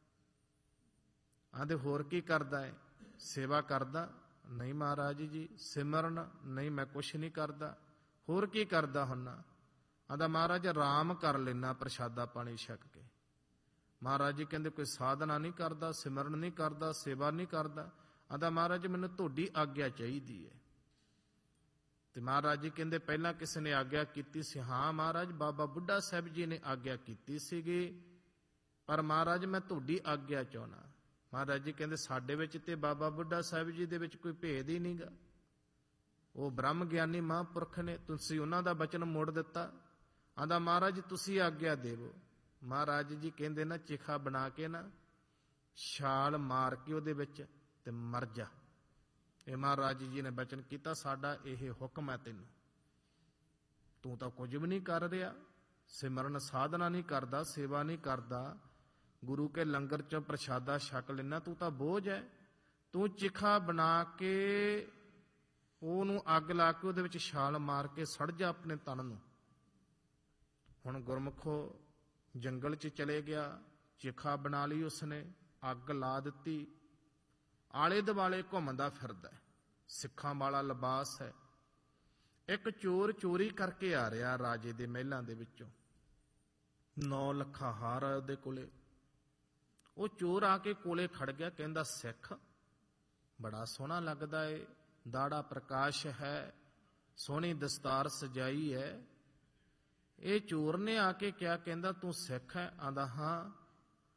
ਆਂਦੇ ਹੋਰ ਕੀ ਕਰਦਾ ਹੈ? ਸੇਵਾ ਕਰਦਾ? ਨਹੀਂ ਮਹਾਰਾਜ ਜੀ। ਸਿਮਰਨ? ਨਹੀਂ ਮੈਂ ਕੁਛ ਨਹੀਂ ਕਰਦਾ। ਹੋਰ ਕੀ ਕਰਦਾ ਹੁੰਨਾ? ਆਂਦਾ ਮਹਾਰਾਜ ਆਰਾਮ ਕਰ ਲੈਣਾ ਪ੍ਰਸ਼ਾਦਾ ਪਾਣੀ ਛਕ ਕੇ। ਮਹਾਰਾਜ ਜੀ ਕਹਿੰਦੇ ਕੋਈ ਸਾਧਨਾ ਨਹੀਂ ਕਰਦਾ, ਸਿਮਰਨ ਨਹੀਂ ਕਰਦਾ, ਸੇਵਾ ਨਹੀਂ ਕਰਦਾ। ਆਂਦਾ ਮਹਾਰਾਜ ਮੈਨੂੰ ਤੁਹਾਡੀ ਆਗਿਆ ਚਾਹੀਦੀ ਹੈ। ਤੇ ਮਹਾਰਾਜ ਜੀ ਕਹਿੰਦੇ ਪਹਿਲਾਂ ਕਿਸੇ ਨੇ ਆਗਿਆ ਕੀਤੀ ਸੀ? ਹਾਂ ਮਹਾਰਾਜ ਬਾਬਾ ਬੁੱਢਾ ਸਾਹਿਬ ਜੀ ਨੇ ਆਗਿਆ ਕੀਤੀ ਸੀਗੀ, ਪਰ ਮਹਾਰਾਜ ਮੈਂ ਤੁਹਾਡੀ ਆਗਿਆ ਚਾਹੁੰਦਾ। ਮਹਾਰਾਜ ਜੀ ਕਹਿੰਦੇ ਸਾਡੇ ਵਿੱਚ ਤੇ ਬਾਬਾ ਬੁੱਢਾ ਸਾਹਿਬ ਜੀ ਦੇ ਵਿੱਚ ਕੋਈ ਭੇਦ ਹੀ ਨਹੀਂਗਾ। ਉਹ ਬ੍ਰਹਮ ਗਿਆਨੀ ਮਹਾਂਪੁਰਖ ਨੇ, ਤੁਸੀਂ ਉਹਨਾਂ ਦਾ ਬਚਨ ਮੋੜ ਦਿੱਤਾ। ਆਂਦਾ ਮਹਾਰਾਜ ਤੁਸੀਂ ਆਗਿਆ ਦੇਵੋ। ਮਹਾਰਾਜ ਜੀ ਕਹਿੰਦੇ ਨਾ ਚਿਖਾ ਬਣਾ ਕੇ ਨਾ ਛਾਲ ਮਾਰ ਕੇ ਉਹਦੇ ਵਿੱਚ ਤੇ ਮਰ ਜਾ। ਇਹ ਮਹਾਰਾਜ ਜੀ ਨੇ ਬਚਨ ਕੀਤਾ, ਸਾਡਾ ਇਹ ਹੁਕਮ ਹੈ ਤੈਨੂੰ। ਤੂੰ ਤਾਂ ਕੁਝ ਵੀ ਨਹੀਂ ਕਰ ਰਿਹਾ, ਸਿਮਰਨ ਸਾਧਨਾ ਨਹੀਂ ਕਰਦਾ, ਸੇਵਾ ਨਹੀਂ ਕਰਦਾ, ਗੁਰੂ ਕੇ ਲੰਗਰ ਚੋਂ ਪ੍ਰਸ਼ਾਦਾ ਛਕ ਲੈਣਾ, ਤੂੰ ਤਾਂ ਬੋਝ ਹੈ। ਤੂੰ ਚਿਖਾ ਬਣਾ ਕੇ ਉਹਨੂੰ ਅੱਗ ਲਾ ਕੇ ਉਹਦੇ ਵਿੱਚ ਛਾਲ ਮਾਰ ਕੇ ਸੜ ਜਾ ਆਪਣੇ ਤਨ ਨੂੰ। ਹੁਣ ਗੁਰਮੁਖੋ ਜੰਗਲ 'ਚ ਚਲੇ ਗਿਆ, ਚਿਖਾ ਬਣਾ ਲਈ ਉਸਨੇ, ਅੱਗ ਲਾ ਦਿੱਤੀ। ਆਲੇ ਦੁਆਲੇ ਘੁੰਮਦਾ ਫਿਰਦਾ, ਸਿੱਖਾਂ ਵਾਲਾ ਲਿਬਾਸ ਹੈ। ਇੱਕ ਚੋਰ ਚੋਰੀ ਕਰਕੇ ਆ ਰਿਹਾ ਰਾਜੇ ਦੇ ਮਹਿਲਾਂ ਦੇ ਵਿੱਚੋਂ, 9 ਲੱਖਾਂ ਹਾਰ ਉਹਦੇ ਕੋਲੇ। ਉਹ ਚੋਰ ਆ ਕੇ ਕੋਲੇ ਖੜ ਗਿਆ, ਕਹਿੰਦਾ ਸਿੱਖ ਬੜਾ ਸੋਹਣਾ ਲੱਗਦਾ ਏ, ਦਾੜਾ ਪ੍ਰਕਾਸ਼ ਹੈ, ਸੋਹਣੀ ਦਸਤਾਰ ਸਜਾਈ ਹੈ। ਇਹ ਚੋਰ ਨੇ ਆ ਕੇ ਕਿਹਾ, ਕਹਿੰਦਾ ਤੂੰ ਸਿੱਖ ਹੈ? ਆਂਦਾ ਹਾਂ।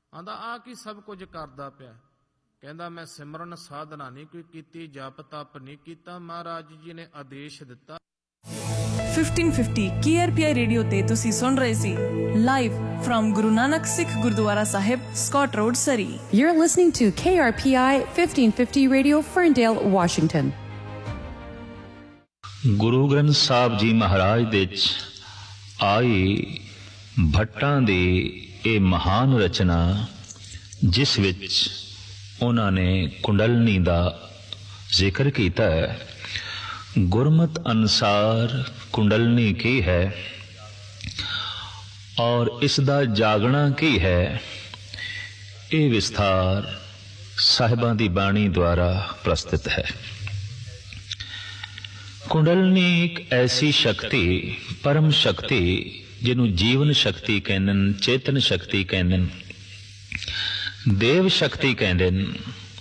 ਆਂਦਾ ਆ ਕੀ ਸਭ ਕੁਝ ਕਰਦਾ ਪਿਆ? ਕਹਿੰਦਾ ਮੈਂ ਸਿਮਰਨ ਸਾਧਨਾ ਨਹੀਂ ਕੋਈ ਕੀਤੀ, ਜਪ ਤਪ ਨਹੀਂ ਕੀਤਾ, ਮਹਾਰਾਜ ਜੀ ਨੇ ਆਦੇਸ਼ ਦਿੱਤਾ।
1550 KRPI ਰੇਡੀਓ ਤੇ ਤੁਸੀਂ ਸੁਣ ਰਹੇ ਸੀ live firm Guru Nanak Sikh Gurdwara Sahib, Scott road, Surrey.
You're listening to KRPI 1550 Radio, Ferndale, Washington।
Guru Granth Sahib ji ਮਹਾਰਾਜ ਦੇ ਵਿੱਚ ਆਈ ਭੱਟਾਂ ਦੀ ਇਹ ਮਹਾਨ ਰਚਨਾ, ਜਿਸ ਵਿੱਚ ਉਹਨਾਂ ਨੇ ਕੁੰਡਲਨੀ ਦਾ ਜ਼ਿਕਰ ਕੀਤਾ ਹੈ। ਗੁਰਮਤ ਅਨੁਸਾਰ ਕੁੰਡਲਨੀ ਕੀ ਹੈ ਔਰ ਇਸ ਦਾ ਜਾਗਣਾ ਕੀ ਹੈ, ਇਹ ਵਿਸਥਾਰ ਸਾਹਿਬਾਂ ਦੀ ਬਾਣੀ ਦੁਆਰਾ ਪ੍ਰਸਤੁਤ ਹੈ। ਕੁੰਡਲਨੀ ਇੱਕ ਐਸੀ ਸ਼ਕਤੀ, ਪਰਮ ਸ਼ਕਤੀ, ਜਿਹਨੂੰ ਜੀਵਨ ਸ਼ਕਤੀ ਕਹਿੰਦੇ ਨੇ, ਚੇਤਨ ਸ਼ਕਤੀ ਕਹਿੰਦੇ ਨੇ, ਦੇਵ ਸ਼ਕਤੀ ਕਹਿੰਦੇ ਨੇ।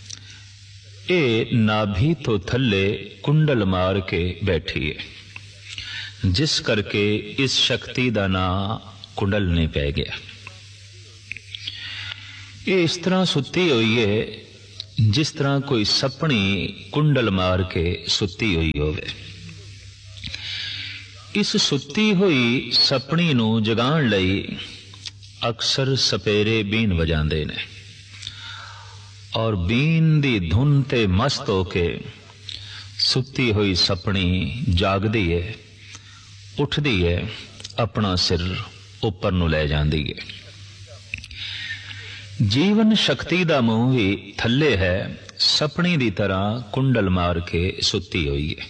ਇਹ ਨਾਭੀ ਤੋਂ ਥੱਲੇ ਕੁੰਡਲ ਮਾਰ ਕੇ ਬੈਠੀ ਹੈ, ਜਿਸ ਕਰਕੇ ਇਸ ਸ਼ਕਤੀ ਦਾ ਨਾਂ ਕੁੰਡਲਨੀ ਪੈ ਗਿਆ। ਇਹ ਇਸ ਤਰ੍ਹਾਂ ਸੁੱਤੀ ਹੋਈ ਹੈ ਜਿਸ ਤਰ੍ਹਾਂ ਕੋਈ ਸੱਪਣੀ ਕੁੰਡਲ ਮਾਰ ਕੇ ਸੁੱਤੀ ਹੋਈ ਹੋਵੇ। ਇਸ ਸੁੱਤੀ ਹੋਈ ਸੱਪਣੀ ਨੂੰ ਜਗਾਉਣ ਲਈ ਅਕਸਰ ਸਪੇਰੇ ਬੀਨ ਵਜਾਉਂਦੇ ਨੇ ਔਰ ਬੀਨ ਦੀ ਧੁਨ ਤੇ ਮਸਤ ਹੋ ਕੇ ਸੁੱਤੀ ਹੋਈ ਸੱਪਣੀ ਜਾਗਦੀ ਹੈ, ਉੱਠਦੀ ਹੈ, ਆਪਣਾ ਸਿਰ ਉੱਪਰ ਨੂੰ ਲੈ ਜਾਂਦੀ ਹੈ। ਜੀਵਨ ਸ਼ਕਤੀ ਦਾ ਮੂੰਹ ਵੀ ਥੱਲੇ ਹੈ, ਸੱਪਣੀ ਦੀ ਤਰ੍ਹਾਂ ਕੁੰਡਲ ਮਾਰ ਕੇ ਸੁੱਤੀ ਹੋਈ ਹੈ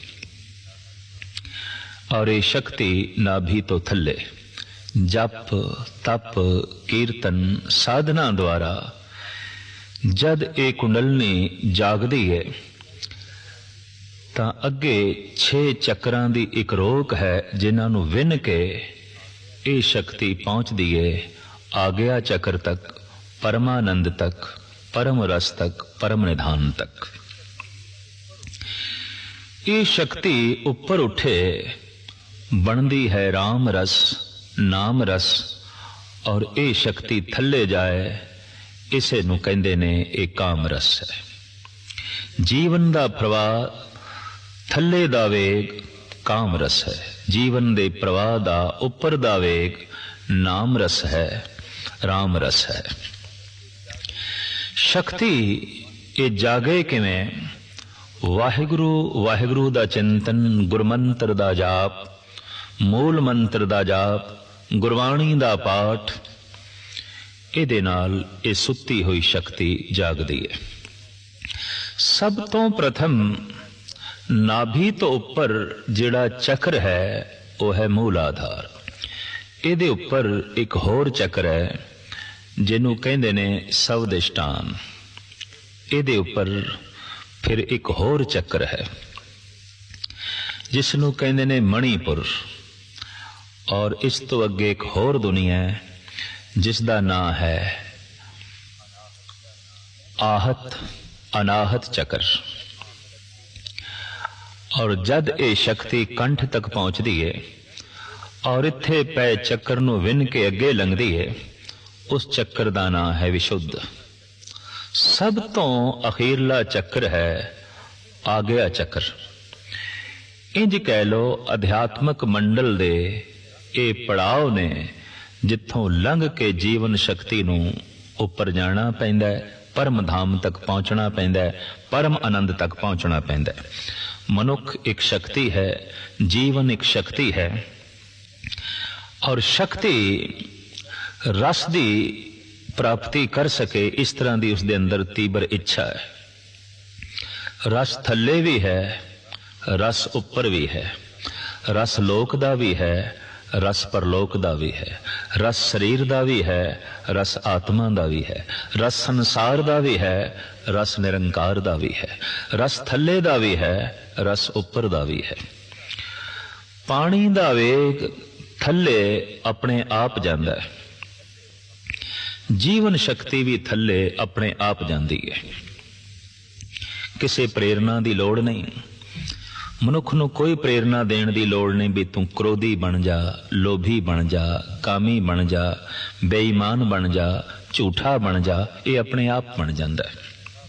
ਔਰ ਇਹ ਸ਼ਕਤੀ ਨਾਭੀ ਤੋਂ ਥੱਲੇ ਜਪ ਤਪ ਕੀਰਤਨ ਸਾਧਨਾ ਦੁਆਰਾ ਜਦ ਇਹ ਕੁੰਡਲਨੀ ਜਾਗਦੀ ਹੈ ਤਾਂ ਅੱਗੇ 6 ਚੱਕਰਾਂ ਦੀ ਇੱਕ ਰੋਕ ਹੈ, ਜਿਨ੍ਹਾਂ ਨੂੰ ਵਿੰਨ ਕੇ ਇਹ ਸ਼ਕਤੀ ਪਹੁੰਚਦੀ ਹੈ ਆਗਿਆ ਚੱਕਰ ਤੱਕ, ਪਰਮਾਨੰਦ ਤੱਕ, ਪਰਮ ਰਸ ਤੱਕ, ਪਰਮ ਨਿਧਾਨ ਤੱਕ। ਇਹ ਸ਼ਕਤੀ ਉੱਪਰ ਉੱਠੇ ਬਣਦੀ ਹੈ ਰਾਮ ਰਸ, ਨਾਮ ਰਸ, ਔਰ ਇਹ ਸ਼ਕਤੀ ਥੱਲੇ ਜਾਏ, ਇਸੇ ਨੂੰ ਕਹਿੰਦੇ ਨੇ ਇਹ ਕਾਮ ਰਸ ਹੈ। ਜੀਵਨ ਦਾ ਪ੍ਰਵਾਹ ਥੱਲੇ ਦਾ ਵੇਗ ਕਾਮ ਰਸ ਹੈ, ਜੀਵਨ ਦੇ ਪ੍ਰਵਾਹ ਦਾ ਉੱਪਰ ਦਾ ਵੇਗ ਨਾਮ ਰਸ ਹੈ, ਰਾਮ ਰਸ ਹੈ। ਸ਼ਕਤੀ ਇਹ ਜਾਗੇ ਕਿਵੇਂ? ਵਾਹਿਗੁਰੂ ਵਾਹਿਗੁਰੂ ਦਾ ਚਿੰਤਨ, ਗੁਰਮੰਤਰ ਦਾ ਜਾਪ, ਮੂਲ ਮੰਤਰ ਦਾ ਜਾਪ, ਗੁਰਬਾਣੀ ਦਾ ਪਾਠ, ਇਹਦੇ ਨਾਲ ਇਹ ਸੁੱਤੀ ਹੋਈ ਸ਼ਕਤੀ ਜਾਗਦੀ ਹੈ। ਸਭ ਤੋਂ ਪ੍ਰਥਮ ਨਾਭੀ ਤੋਂ ਉੱਪਰ ਜਿਹੜਾ ਚੱਕਰ ਹੈ ਉਹ ਹੈ ਮੂਲ ਆਧਾਰ। ਇਹਦੇ ਉੱਪਰ ਇੱਕ ਹੋਰ ਚੱਕਰ ਹੈ ਜਿਹਨੂੰ ਕਹਿੰਦੇ ਨੇ ਸਵਦਿਸ਼ਟਾਨ। ਇਹਦੇ ਉੱਪਰ ਫਿਰ ਇੱਕ ਹੋਰ ਚੱਕਰ ਹੈ ਜਿਸ ਨੂੰ ਕਹਿੰਦੇ ਨੇ ਮਣੀਪੁਰ, ਔਰ ਇਸ ਤੋਂ ਅੱਗੇ ਇੱਕ ਹੋਰ ਦੁਨੀਆ ਹੈ ਜਿਸ ਦਾ ਨਾਂ ਹੈ ਆਹਤ ਅਨਾਹਤ ਚੱਕਰ। ਔਰ ਜਦ ਇਹ ਸ਼ਕਤੀ ਕੰਠ ਤੱਕ ਪਹੁੰਚਦੀ ਹੈ ਔਰ ਇੱਥੇ ਪੈ ਚੱਕਰ ਨੂੰ ਵਿੰਨ ਕੇ ਅੱਗੇ ਲੰਘਦੀ ਹੈ, ਉਸ ਚੱਕਰ ਦਾ ਨਾਂ ਹੈ ਵਿਸ਼ੁੱਧ। ਸਭ ਤੋਂ ਅਖੀਰਲਾ ਚੱਕਰ ਹੈ ਆਗਿਆ ਚੱਕਰ। ਇੰਜ ਕਹਿ ਲੋ ਅਧਿਆਤਮਕ ਮੰਡਲ ਦੇ ਇਹ ਪੜਾਅ ਨੇ ਜਿੱਥੋਂ ਲੰਘ ਕੇ ਜੀਵਨ ਸ਼ਕਤੀ ਨੂੰ ਉੱਪਰ ਜਾਣਾ ਪੈਂਦਾ ਹੈ, ਪਰਮ ਧਾਮ ਤੱਕ ਪਹੁੰਚਣਾ ਪੈਂਦਾ ਹੈ, ਪਰਮ ਆਨੰਦ ਤੱਕ ਪਹੁੰਚਣਾ ਪੈਂਦਾ ਹੈ। ਮਨੁੱਖ ਇੱਕ ਸ਼ਕਤੀ ਹੈ, ਜੀਵਨ ਇੱਕ ਸ਼ਕਤੀ ਹੈ, ਔਰ ਸ਼ਕਤੀ ਰਸ ਦੀ ਪ੍ਰਾਪਤੀ ਕਰ ਸਕੇ ਇਸ ਤਰ੍ਹਾਂ ਦੀ ਉਸਦੇ ਅੰਦਰ ਤੀਬਰ ਇੱਛਾ ਹੈ। ਰਸ ਥੱਲੇ ਵੀ ਹੈ, ਰਸ ਉੱਪਰ ਵੀ ਹੈ, ਰਸ ਲੋਕ ਦਾ ਵੀ ਹੈ, ਰਸ ਪਰਲੋਕ ਦਾ ਵੀ ਹੈ, ਰਸ ਸਰੀਰ ਦਾ ਵੀ ਹੈ, ਰਸ ਆਤਮਾ ਦਾ ਵੀ ਹੈ, ਰਸ ਸੰਸਾਰ ਦਾ ਵੀ ਹੈ, ਰਸ ਨਿਰੰਕਾਰ ਦਾ ਵੀ ਹੈ, ਰਸ ਥੱਲੇ ਦਾ ਵੀ ਹੈ, ਰਸ ਉੱਪਰ ਦਾ ਵੀ ਹੈ। ਪਾਣੀ ਦਾ ਵੇਗ ਥੱਲੇ ਆਪਣੇ ਆਪ ਜਾਂਦਾ ਹੈ, ਜੀਵਨ ਸ਼ਕਤੀ ਵੀ ਥੱਲੇ ਆਪਣੇ ਆਪ ਜਾਂਦੀ ਹੈ, ਕਿਸੇ ਪ੍ਰੇਰਨਾ ਦੀ ਲੋੜ ਨਹੀਂ। ਮਨੁੱਖ ਨੂੰ ਕੋਈ ਪ੍ਰੇਰਨਾ ਦੇਣ ਦੀ ਲੋੜ ਨਹੀਂ ਵੀ ਤੂੰ ਕ੍ਰੋਧੀ ਬਣ ਜਾ, ਲੋਭੀ ਬਣ ਜਾ, ਕਾਮੀ ਬਣ ਜਾ, ਬੇਈਮਾਨ ਬਣ ਜਾ, ਝੂਠਾ ਬਣ ਜਾ, ਇਹ ਆਪਣੇ ਆਪ ਬਣ ਜਾਂਦਾ ਹੈ।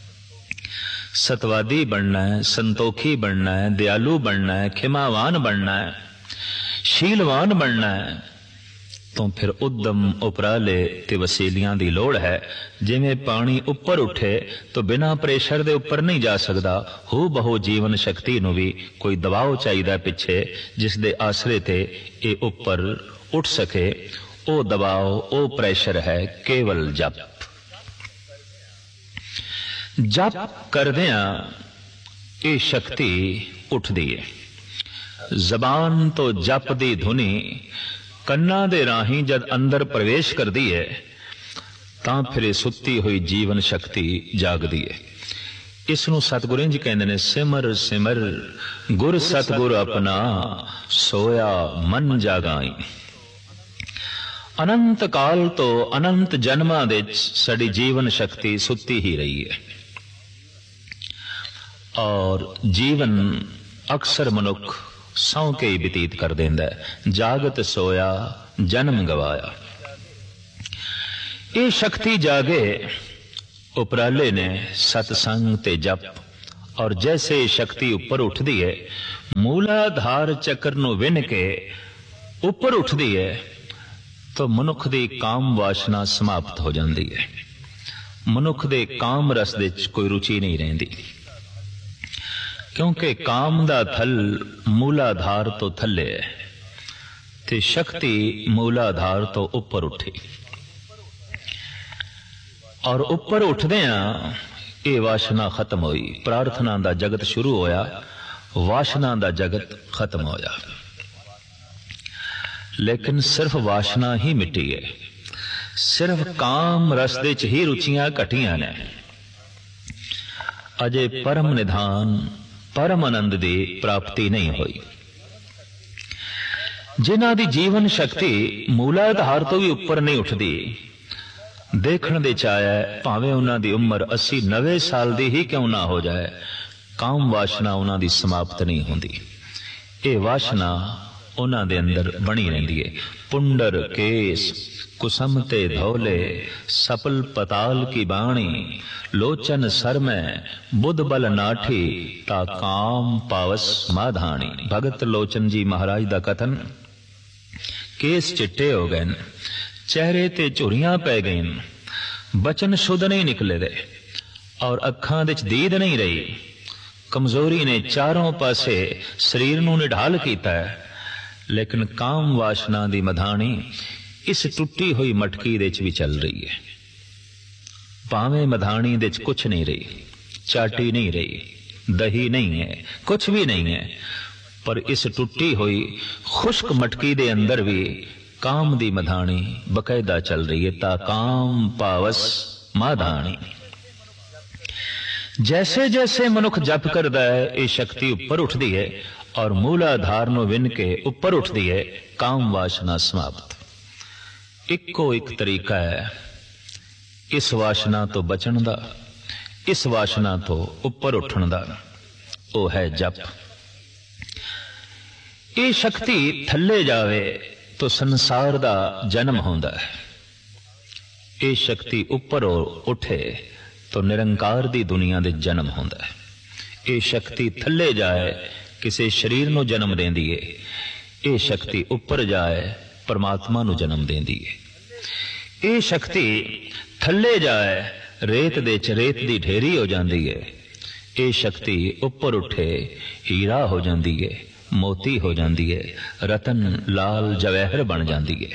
सतवादी बनना है, संतोखी बनना है, दयालु बनना है, खिमावान बनना है, शीलवान बनना है, तो फिर उद्यम उपराले ते वसीलियां दी लोड़ है। जिवें पानी उपर उठे तो बिना प्रेशर दे उपर नहीं जा सकता, हो बहु जीवन शक्ति नूं भी कोई दबाव चाहिए पिछे, जिस दे आसरे ते ये उपर उठ सके। ओ दबाव, ओ प्रेशर है केवल जप। जप करदियां ये शक्ति उठदी है। जबान तो जप दी धुनी कन्ना दे राही जद अंदर प्रवेश करदी है, तां फिर सुत्ती हुई जीवन शक्ति जागदी है। इसनूं सतगुरु इंज कहंदे ने, सिमर सिमर गुर सतगुर अपना, सोया मन जागाई। अनंत काल तो अनंत जन्मां दे साडी जीवन शक्ति सुत्ती ही रही है। और जीवन अक्सर मनुख सौ के ही बतीत कर देंदा है, जागत सोया जन्म गवाया। ये शक्ति जागे उपराले ने सतसंग ते जप। और जैसे शक्ति ऊपर उठदी है, मूलाधार चक्र नूं विन के ऊपर उठदी है, तो मनुख दी काम वासना समाप्त हो जाती है। मनुख दे काम रस दे कोई रुचि नहीं रहिंदी, क्योंकि काम दा थल मूलाधार तो थले है, ते शक्ति मूलाधार तो ऊपर उठी। और ऊपर उठदियां ये वासना खत्म हुई। प्रार्थना दा जगत शुरू होया, वासना दा जगत खत्म होया। लेकिन सिर्फ वासना ही मिटी है, सिर्फ काम रस दे च ही रुचियां घटियां ने। अजे परम निधान परम आनंद की प्राप्ति नहीं हुई। जिन्हां दी जीवन शक्ति मूलाधार तो भी ऊपर नहीं उठती, देखण दे चाया भावें उन्हां दी उम्र 80-90 साल दी ही क्यों ना हो जाए, काम वासना उन्हां दी समाप्त नहीं होंदी। ये वासना उन्हां दे अंदर बनी रहिंदी है। पुंडर केस कुसमते धौले, सपल पताल की बाणी, लोचन सर में बुध बल नाठी, ता काम पावस माधानी। भगत लोचन जी महाराज दा कथन। केस चिट्टे हो गए, चेहरे ते झुरियां पै गई, बचन शुद्ध नहीं निकले दे, और अखां दे च दीद नहीं रही। कमजोरी ने चारों पासे शरीर नूं निढाल कीता है। लेकिन काम वासना दी मधानी इस टुटी हुई मटकी दे च भी चल रही है। भावें मधानी दे च कुछ नहीं रही, चाटी नहीं रही, दही नहीं है, कुछ भी नहीं है, पर इस टुटी हुई खुश्क मटकी दे अंदर भी काम दी मधानी बकायदा चल रही है। ता काम पावस माधानी। जैसे जैसे मनुख जप करदा है, ये शक्ति ऊपर उठदी है, और मूलाधार नूं विन के ऊपर उठदी है। काम वासना समाप्त। इको एक तरीका है इस वासना तो बचण दा, इस वासना तो ऊपर उठण दा, वो है जप। ये शक्ति थल्ले जावे तो संसार दा जन्म होंदा है। ये शक्ति ऊपर उठे तो निरंकार दी दुनिया दे जन्म होंदा है। ये शक्ति थल्ले जाए किसी शरीर नूं जन्म देंदी है। ये शक्ति ऊपर जाए परमात्मा नूं जन्म देंदी है। ये शक्ति थल्ले जाए रेत दे च रेत दी ढेरी हो जाती है। ये शक्ति ऊपर उठे हीरा हो जाती है, मोती हो जाती है, रतन लाल जवाहर बन जाती है।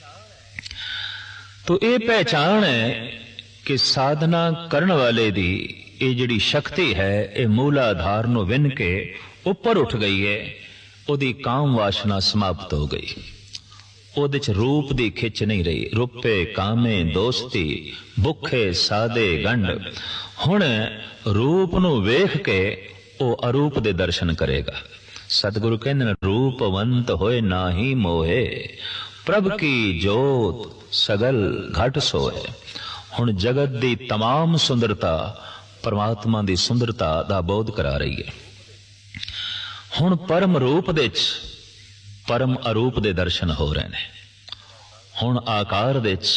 तो ये पहचान है कि साधना करने वाले दी ये जिहड़ी शक्ति है, ये मूलाधार नूं विन के ऊपर उठ गई है। उहदी काम वासना समाप्त हो गई। ਉਹਦੇ ਚ रूप दी खिच नहीं रही। रुपे कामे दोस्ती भुखे सादे गंढ। हुण रूप नूं वेख के वो अरूप दे दर्शन करेगा। सतगुरु कहंदे ने, रूपवंत होए नाही मोहे, प्रभ की जोत सगल घट सोए। हुण जगत दी तमाम सुंदरता परमात्मा दी सुंदरता दा बोध करा रही है। हुण परम रूप दे च परम अरूप दे दर्शन हो रहे ने। हुण आकार दे च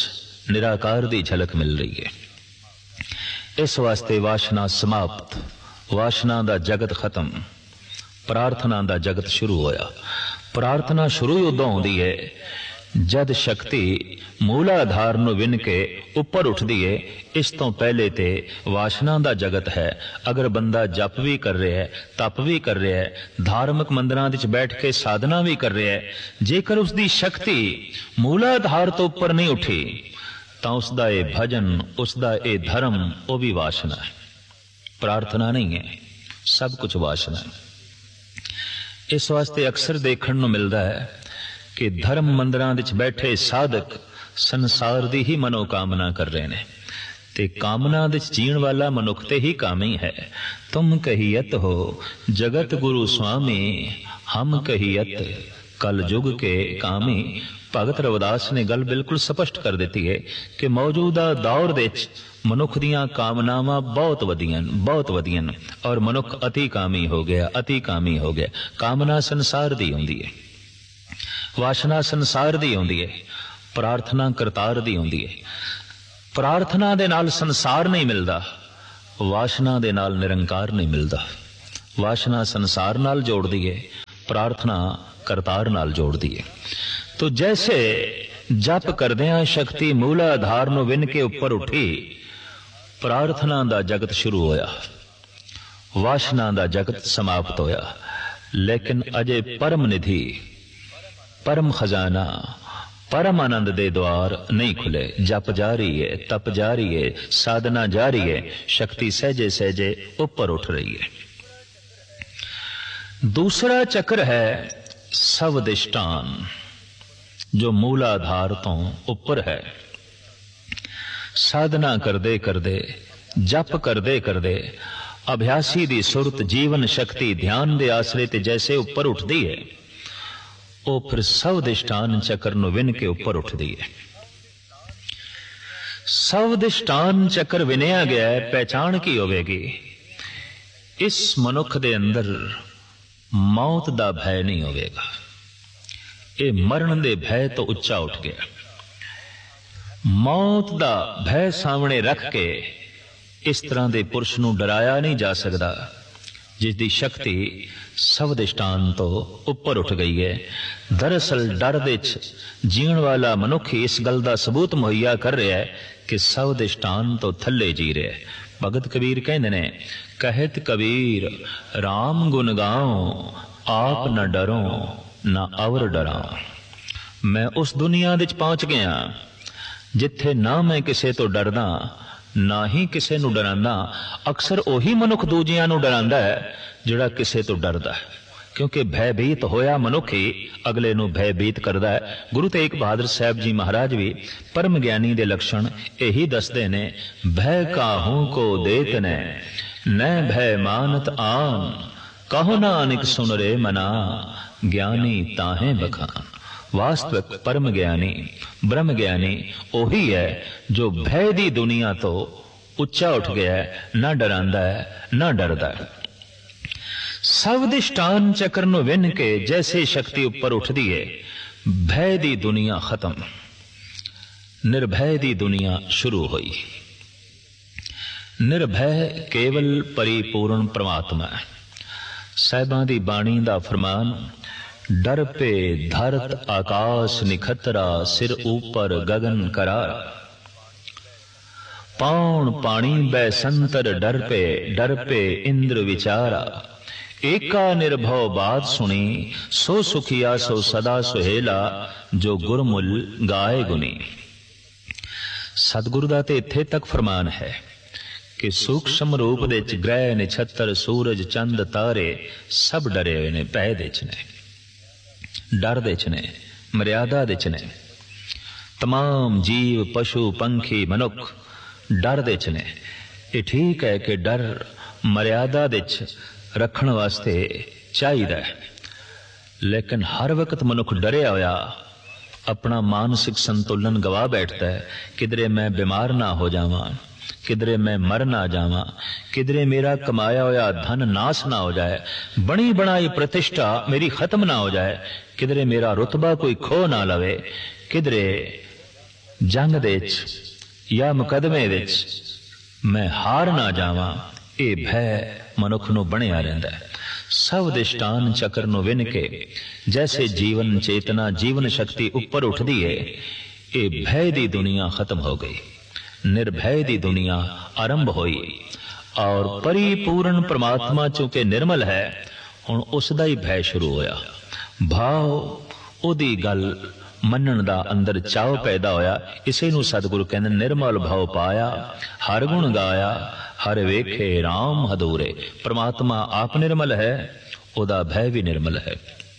निराकार दी झलक मिल रही है। इस वास्ते वासना समाप्त, वासना दा जगत खत्म, प्रार्थना दा जगत शुरू होया। प्रार्थना शुरू उदों होंदी है जद शक्ति मूलाधार नूं विन के उपर उठदी है। इस तो पहले ते वासना दा जगत है। अगर बंदा जप भी कर रहा है, तप भी कर रहा है, धार्मिक मंदिरां विच बैठ के साधना भी कर रहा है, जेकर उसकी शक्ति मूलाधार तो उपर नहीं उठी तो उसका ये भजन, उसका ये धर्म, वो भी वासना है, प्रार्थना नहीं है, सब कुछ वासना है। इस वास्ते अक्सर देखने को मिलता है कि धर्म मंदिरां विच बैठे साधक संसार दी ही मनोकामना कर रहे हैं ते कामना विच जीण वाला मनुख ते ही कामी है। तुम कहियत हो जगत गुरु स्वामी, हम कहियत कल युग के कामी। भगत रविदास ने गल बिल्कुल स्पष्ट कर दी है कि मौजूदा दौर दे मनुख दियां कामनावां बहुत वधियां और मनुख अति कामी हो गया। कामना संसार दी होंदी है, वासना संसार दी होंदी है, प्रार्थना करतार दी होंदी है। प्रार्थना दे नाल संसार नहीं मिलता, वासना दे नाल निरंकार नहीं मिलता। वासना संसार नाल जोड़दी है, प्रार्थना करतार नाल जोड़दी है। तो जैसे जप करदियां शक्ति मूलाधार नूं विन के उपर उठी, प्रार्थना दा जगत शुरू होया, वासना दा जगत समाप्त होया। लेकिन अजे परम निधि, परम खजाना, परम आनंद दे द्वार नहीं खुले। जप जारी है, तप जारी है, साधना जारी है, शक्ति सहजे सहजे ऊपर उठ रही है। दूसरा चक्र है सवदिष्टान, जो मूलाधार तो ऊपर है। साधना करदे करदे, जप करदे करदे अभ्यासी दी सुरत, जीवन शक्ति ध्यान दे आसरे ते जैसे ऊपर उठदी है, वो फिर सवदिष्टान चक्र नूं विन के ऊपर उठदी है। सवदिष्टान चक्र विनिया गया है, पहचान की होवेगी? इस मनुख दे अंदर मौत दा भय नहीं होवेगा। ये मरण दे भय तो उच्चा उठ गया। मौत दा भय सामने रख के इस तरह दे पुरुष नूं डराया नहीं जा सकता, जिसकी शक्ति सवदिष्टान तो ऊपर उठ गई है। दरअसल डर दे जीण वाला मनुख इस गल दा सबूत मुहैया कर रहा है कि सवदिष्टान तो थल्ले जी रहा है। भगत कबीर कहते ने, कहत कबीर राम गुण गाओ, आप न डरो ना अवर डराओ। मैं उस दुनिया विच पहुंच गया जिथे ना मैं किसे तो डरदा, ना ही किसे नूं डरांदा। अक्सर ओही मनुख दूजियां नूं डरांदा है जिहड़ा किसे तो डरदा है, क्योंकि भयभीत होया मनुख ही अगले नूं भयभीत करदा है। गुरु तेग बहादुर साहब जी महाराज भी परम ज्ञानी दे लक्षण यही दसदे ने, भय काहू को देत ने न भय मानत आन, कहो नानक सुन रे मना, ज्ञानी ताहे बखान। वास्तविक परम ज्ञानी, ब्रह्म ज्ञानी ओही है जो भय दी दुनिया तो उच्चा उठ गया है, ना डरांदा है ना डरदा है। सवदिष्टान चक्र नूं विन के जैसे शक्ति ऊपर उठदी है, भय दी दुनिया खत्म, निर्भय दी दुनिया शुरू हुई। निर्भय केवल परिपूर्ण परमात्मा है। साहिबां दी बाणी दा फरमान, डर पे धरत आकाश निखतरा, सिर ऊपर गगन करारा। पौण पानी बै संतर डर पे इंद्र विचारा। एका निर्भव बात सुनी, सो सुखिया सो सदा सुहेला, जो गुरमुल गाए गुनी। सतगुरु दा ते इत्थे तक फरमान है कि सूक्ष्म रूप दे च ग्रह नक्षत्र सूरज चंद तारे सब डरे हुए ने, भय दे च ने, डर दे च ने, मर्यादा दे च ने। तमाम जीव पशु पंखी मनुख डर दे च ने। ये ठीक है कि डर मर्यादा दे च रखण वास्ते चाहिए, लेकिन हर वक्त मनुख डरिया होया अपना मानसिक संतुलन गवा बैठता है। किधरे मैं बीमार ना हो जावां, किधरे मैं मर ना जावां, किधरे मेरा कमाया हुआ धन नाश ना हो जाए, बनी बनाई प्रतिष्ठा मेरी खत्म ना हो जाए, किधरे मेरा रुतबा कोई खो ना लवे, किधरे ਜੰਗ ਦੇ ਵਿੱਚ ਜਾਂ ਮੁਕਦਮੇ ਵਿੱਚ ਮੈਂ ਹਾਰ ਨਾ ਜਾਵਾਂ, ਇਹ ਭੈ ਮਨੁੱਖ ਨੂੰ ਬਣਿਆ ਰਹਿੰਦਾ ਹੈ। ਸਭ ਦਿਸ਼ਟਾਨ ਚੱਕਰ ਨੂੰ ਵਿੰਨ ਕੇ ਜੈਸੇ ਜੀਵਨ ਚੇਤਨਾ ਜੀਵਨ ਸ਼ਕਤੀ ਉੱਪਰ ਉੱਠਦੀ ਹੈ, ਇਹ ਭੈ ਦੀ ਦੁਨੀਆ ਖਤਮ ਹੋ ਗਈ, ਨਿਰਭੈ ਦੀ ਦੁਨੀਆ ਆਰੰਭ ਹੋਈ। ਔਰ ਪਰਿਪੂਰਨ ਪ੍ਰਮਾਤਮਾ ਚੂੰਕਿ ਨਿਰਮਲ ਹੈ, ਹੁਣ ਉਸ ਦਾ ਹੀ ਭੈ ਸ਼ੁਰੂ ਹੋਇਆ। ਭਾਵ ਉਹਦੀ ਗੱਲ ਮੰਨਣ ਦਾ ਅੰਦਰ ਚਾਅ ਪੈਦਾ ਹੋਇਆ। ਇਸੇ ਨੂੰ ਸਤਿਗੁਰੂ ਕਹਿੰਦੇ ਨਿਰਮਲ ਭਾਵ ਪਾਇਆ, ਹਰ ਗੁਣ ਗਾਇਆ, ਹਰ ਵੇਖੇ ਰਾਮ ਹਦੂਰੇ। ਪ੍ਰਮਾਤਮਾ ਆਪ ਨਿਰਮਲ ਹੈ, ਉਹਦਾ ਭੈ ਵੀ ਨਿਰਮਲ ਹੈ।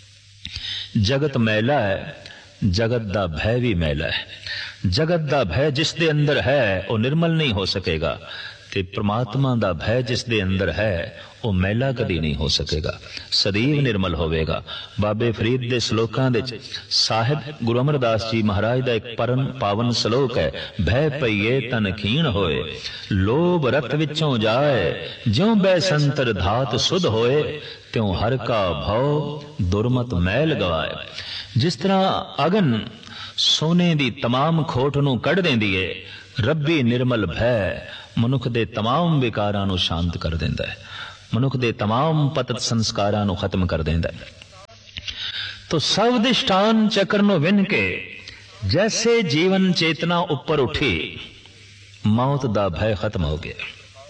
ਜਗਤ ਮੈਲਾ ਹੈ, ਜਗਤ ਦਾ ਭੈ ਵੀ ਮੈਲਾ ਹੈ। ਜਗਤ ਦਾ ਭੈ ਜਿਸ ਦੇ ਅੰਦਰ ਹੈ ਉਹ ਨਿਰਮਲ ਨਹੀਂ ਹੋ ਸਕੇਗਾ, ਤੇ ਪ੍ਰਮਾਤਮਾ ਦਾ ਭੈ ਜਿਸ ਦੇ ਅੰਦਰ ਹੈ ਉਹ ਮੈਲਾ ਕਦੀ ਨਹੀਂ ਹੋ ਸਕੇਗਾ, ਸਦੀਵ ਨਿਰਮਲ ਹੋਵੇਗਾ। ਬਾਬੇ ਫਰੀਦ ਦੇ ਸ਼ਲੋਕਾਂ ਵਿੱਚ ਸਾਹਿਬ ਗੁਰੂ ਅਮਰਦਾਸ ਜੀ ਮਹਾਰਾਜ ਦਾ ਇੱਕ ਪਰਮ ਪਾਵਨ ਸ਼ਲੋਕ ਹੈ, ਭੈ ਪਈਏ ਤਨ ਖੀਣ ਹੋਏ, ਲੋਭ ਰਤ ਵਿੱਚੋਂ ਜਾਏ, ਜਿਉਂ ਬੈ ਸੰਤਰ ਧਾਤ ਸੁਧ ਹੋਏ, ਤਿਉ ਹਰ ਕਾ ਭਉ ਦੁਰਮਤ ਮੈਲ ਗਵਾਏ। ਜਿਸ ਤਰ੍ਹਾਂ ਅਗਨ ਸੋਨੇ ਦੀ ਤਮਾਮ ਖੋਟ ਨੂੰ ਕੱਢ ਦਿੰਦੀ ਏ, ਰੱਬੀ ਨਿਰਮਲ ਭੈ ਮਨੁੱਖ ਦੇ ਤਮਾਮ ਵਿਕਾਰਾਂ ਨੂੰ ਸ਼ਾਂਤ ਕਰ ਦਿੰਦਾ ਹੈ, ਮਨੁੱਖ ਦੇ ਤਮਾਮ ਪਤਿਤ ਸੰਸਕਾਰਾਂ ਨੂੰ ਖਤਮ ਕਰ ਦਿੰਦਾ ਹੈ। ਤੋ ਸਭ ਦਿਸ਼ਟਾਨ ਚੱਕਰ ਨੂੰ ਵਿੰਨ ਕੇ ਜੈਸੇ ਜੀਵਨ ਚੇਤਨਾ ਉੱਪਰ ਉੱਠੀ, ਮੌਤ ਦਾ ਭੈ ਖਤਮ ਹੋ ਗਿਆ।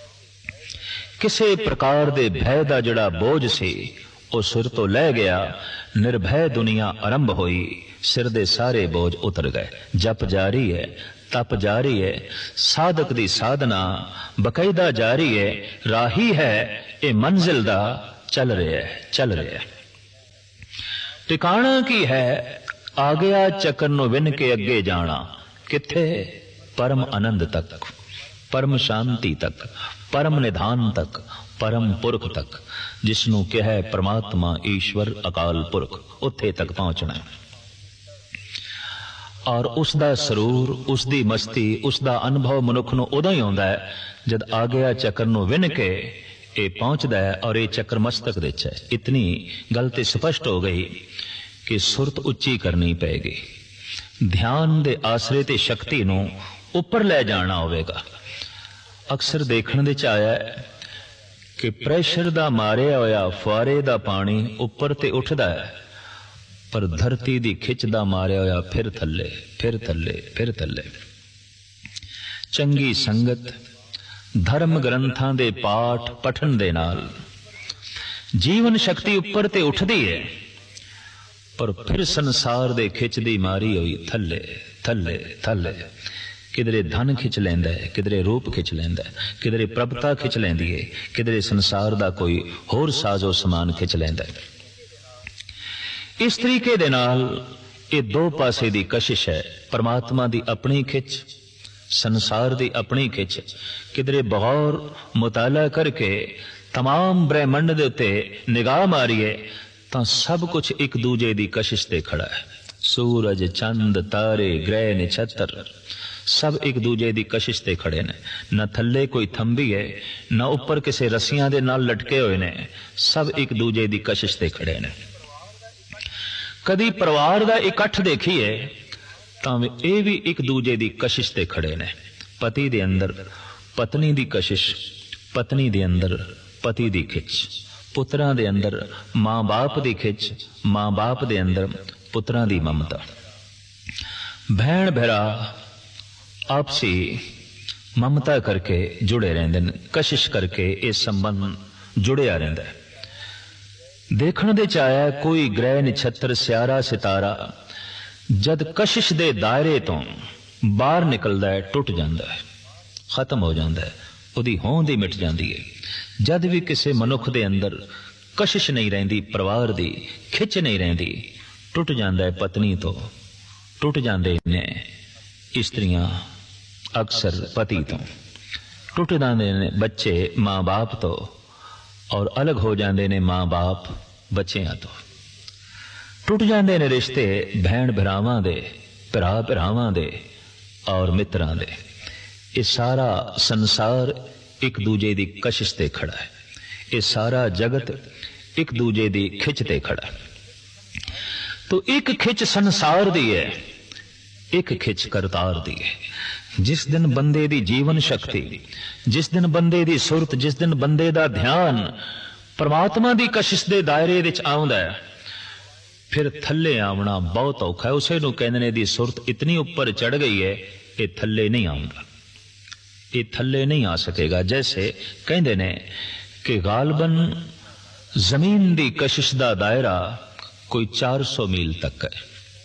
ਕਿਸੇ ਪ੍ਰਕਾਰ ਦੇ ਭੈ ਦਾ ਜਿਹੜਾ ਬੋਝ ਸੀ ਉਹ ਸਿਰ ਤੋਂ ਲੈ ਗਿਆ, ਨਿਰਭੈ ਦੁਨੀਆ ਆਰੰਭ ਹੋਈ, ਸਿਰ ਦੇ ਸਾਰੇ ਬੋਝ ਉਤਰ ਗਏ। ਜਪ ਜਾਰੀ ਹੈ, ਤਪ ਜਾਰੀ ਹੈ, ਸਾਧਕ ਦੀ ਸਾਧਨਾ ਬਕਾਇਦਾ ਜਾਰੀ ਹੈ, ਰਾਹੀ ਹੈ ਇਹ ਮੰਜ਼ਿਲ ਦਾ ਚੱਲ ਰਿਹਾ ਹੈ, ਚੱਲ ਰਿਹਾ ਹੈ। ਟਿਕਾਣਾ ਕੀ ਹੈ? ਆ ਗਿਆ ਚੱਕਰ ਨੂੰ ਵਿੰਨ ਕੇ ਅੱਗੇ ਜਾਣਾ। ਕਿੱਥੇ? ਪਰਮ ਆਨੰਦ ਤੱਕ, ਪਰਮ ਸ਼ਾਂਤੀ ਤੱਕ, ਪਰਮ ਨਿਧਾਨ ਤੱਕ, ਪਰਮ ਪੁਰਖ ਤੱਕ, ਜਿਸ ਨੂੰ ਕਿਹਾ ਪ੍ਰਮਾਤਮਾ ਈਸ਼ਵਰ ਅਕਾਲ ਪੁਰਖ, ਉੱਥੇ ਤੱਕ ਪਹੁੰਚਣਾ ਹੈ। ਔਰ ਉਸ ਦਾ ਸਰੂਰ, ਉਸ ਦੀ ਮਸਤੀ, ਉਸ ਦਾ ਅਨੁਭਵ ਮਨੁੱਖ ਨੂੰ ਉਦੋਂ ਹੀ ਆਉਂਦਾ ਹੈ ਜਦ ਆ ਗਿਆ ਚੱਕਰ ਨੂੰ ਵਿੰਨ ਕੇ ਇਹ ਪਹੁੰਚਦਾ ਹੈ। ਔਰ ਇਹ ਚੱਕਰ ਮਸਤਕ ਵਿੱਚ ਹੈ। ਇਤਨੀ ਗੱਲ ਤੇ ਸਪਸ਼ਟ ਹੋ ਗਈ ਕਿ ਸੁਰਤ ਉੱਚੀ ਕਰਨੀ ਪਏਗੀ, ਧਿਆਨ ਦੇ ਆਸਰੇ ਤੇ ਸ਼ਕਤੀ ਨੂੰ ਉੱਪਰ ਲੈ ਜਾਣਾ ਹੋਵੇਗਾ। ਅਕਸਰ ਦੇਖਣ ਦੇ ਚ ਆਇਆ ਕਿ ਪ੍ਰੈਸ਼ਰ ਦਾ ਮਾਰਿਆ ਹੋਇਆ ਫੁਆਰੇ ਦਾ ਪਾਣੀ ਉੱਪਰ ਤੇ ਉੱਠਦਾ ਹੈ, ਪਰ ਧਰਤੀ ਦੀ ਖਿੱਚ ਦਾ ਮਾਰਿਆ ਹੋਇਆ ਫਿਰ ਥੱਲੇ, ਫਿਰ ਥੱਲੇ, ਫਿਰ ਥੱਲੇ। ਚੰਗੀ ਸੰਗਤ, ਧਰਮ ਗ੍ਰੰਥਾਂ ਦੇ ਪਾਠ ਪਠਨ ਦੇ ਨਾਲ ਜੀਵਨ ਸ਼ਕਤੀ ਉੱਪਰ ਤੇ ਉੱਠਦੀ ਹੈ, ਪਰ ਫਿਰ ਸੰਸਾਰ ਦੇ ਖਿੱਚ ਦੀ ਮਾਰੀ ਹੋਈ ਥੱਲੇ, ਥੱਲੇ, ਥੱਲੇ। ਕਿਧਰੇ ਧਨ ਖਿੱਚ ਲੈਂਦਾ ਹੈ, ਕਿਧਰੇ ਰੂਪ ਖਿੱਚ ਲੈਂਦਾ ਹੈ, ਕਿਧਰੇ ਪ੍ਰਭਤਾ ਖਿੱਚ ਲੈਂਦੀ ਹੈ, ਕਿਧਰੇ ਸੰਸਾਰ ਦਾ ਕੋਈ ਹੋਰ ਸਾਜ਼ੋ ਸਮਾਨ ਖਿੱਚ ਲੈਂਦਾ ਹੈ। ਇਸ ਤਰੀਕੇ ਦੇ ਨਾਲ ਇਹ ਦੋ ਪਾਸੇ ਦੀ ਕਸ਼ਿਸ਼ ਹੈ, ਪਰਮਾਤਮਾ ਦੀ ਆਪਣੀ ਖਿੱਚ, ਸੰਸਾਰ ਦੀ ਆਪਣੀ ਖਿੱਚ। ਕਿਧਰੇ ਬਗੌਰ ਮੁਤਾਲਾ ਕਰਕੇ तमाम ब्रह्मंड ਦੇ ਉੱਤੇ ਨਿਗਾਹ ਮਾਰੀਏ ਤਾਂ ਸਭ ਕੁਝ ਇੱਕ ਦੂਜੇ ਦੀ ਕਸ਼ਿਸ਼ ਤੇ ਖੜਾ ਹੈ। ਸੂਰਜ, ਚੰਦ, ਤਾਰੇ, ਗ੍ਰਹਿ, ਨਛੱਤਰ सब एक दूजे की कशिश ते खड़े ने। न थले कोई थंबी है, न ऊपर किसी रस्सियां दे नाल लटके हुए ने, सब एक दूजे की कशिश ते खड़े ने। कदी परिवार का इकट्ठ देखिए तां ये भी एक दूजे की कशिश ते खड़े ने। पति दे अंदर पत्नी की कशिश, पत्नी दे अंदर पति की खिच, पुत्रां दे अंदर मां बाप की खिच, मां बाप दे अंदर पुत्रां की ममता। भैन भरा आपसी ममता करके जुड़े रहंदे ने, कशिश करके ये संबंध जुड़िया रहिंदा है। देखण दे चाया कोई ग्रह नक्षत्र सियारा सितारा जद कशिश दे दायरे तो बाहर निकलदा है, टुट जांदा है, खत्म हो जांदा है, उहदी होंद ही मिट जांदी है। जद भी किसी मनुख दे अंदर कशिश नहीं रहिंदी, परिवार दी खिच नहीं रहिंदी, टुट जांदा है पत्नी तो, टुट जांदे ने इस्त्रियां अक्सर पति तो, टुट जाते ने बच्चे माँ बाप तो, और अलग हो जाते ने माँ बाप बच्चियां तो। टुट जाते ने रिश्ते भैन भरावां दे, भरा भरावां दे और मित्रां दे। ये सारा संसार एक दूजे की कशिश ते खड़ा है, ये सारा जगत एक दूजे की खिच ते खड़ा है। तो एक खिच संसार दी है, एक खिच कर तार दी है। जिस दिन बंदे दी जीवन शक्ति, जिस दिन बंदे दी सुरत, जिस दिन बंदे दा ध्यान परमात्मा दी कशिश दे दायरे विच आउंदा है, फिर थल्ले आवना बहुत औखा है। उसे नूं कहंदे ने दी सुरत इतनी ऊपर चढ़ गई है, ये थल्ले नहीं आउंदा, ये थल्ले नहीं आ सकेगा। जैसे कहंदे ने कि गालबन जमीन दी कशिश दा दायरा कोई 400 मील तक है।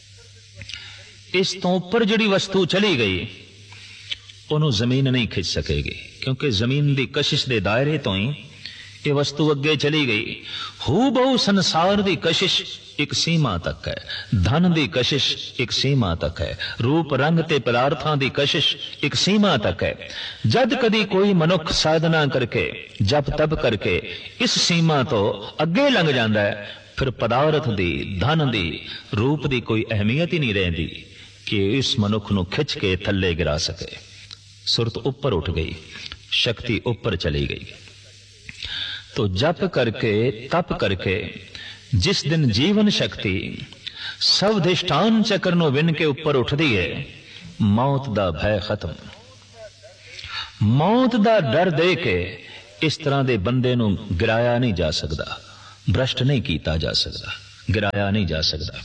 इस तो ऊपर जिहड़ी वस्तु चली गई ਉਹਨੂੰ ਜ਼ਮੀਨ नहीं खिंच सकेगी, क्योंकि जमीन दी कशिश दे दायरे तो ही ये वस्तु अगे चली गई। हू बहु संसार दी कशिश एक सीमा तक है, धन दी कशिश एक सीमा तक है, रूप रंग ते पदार्थां दी कशिश एक सीमा तक है। जद कदी कोई मनुख साधना करके जप तप करके इस सीमा तो अगे लंघ जाता है, फिर पदार्थ दी, धन दी, रूप दी कोई अहमियत ही नहीं रहिंदी कि इस मनुख नूं खिंच के थल्ले गिरा सके। सुरत ऊपर उठ गई, शक्ति ऊपर चली गई। तो जप करके तप करके जिस दिन जीवन शक्ति सवधिष्ठान चक्र नूं विन के ऊपर उठदी है, मौत दा भय खत्म। मौत दा डर दे के इस तरह दे बंदे नूं गिराया नहीं जा सकदा, भ्रष्ट नहीं कीता जा सकदा, गिराया नहीं जा सकदा।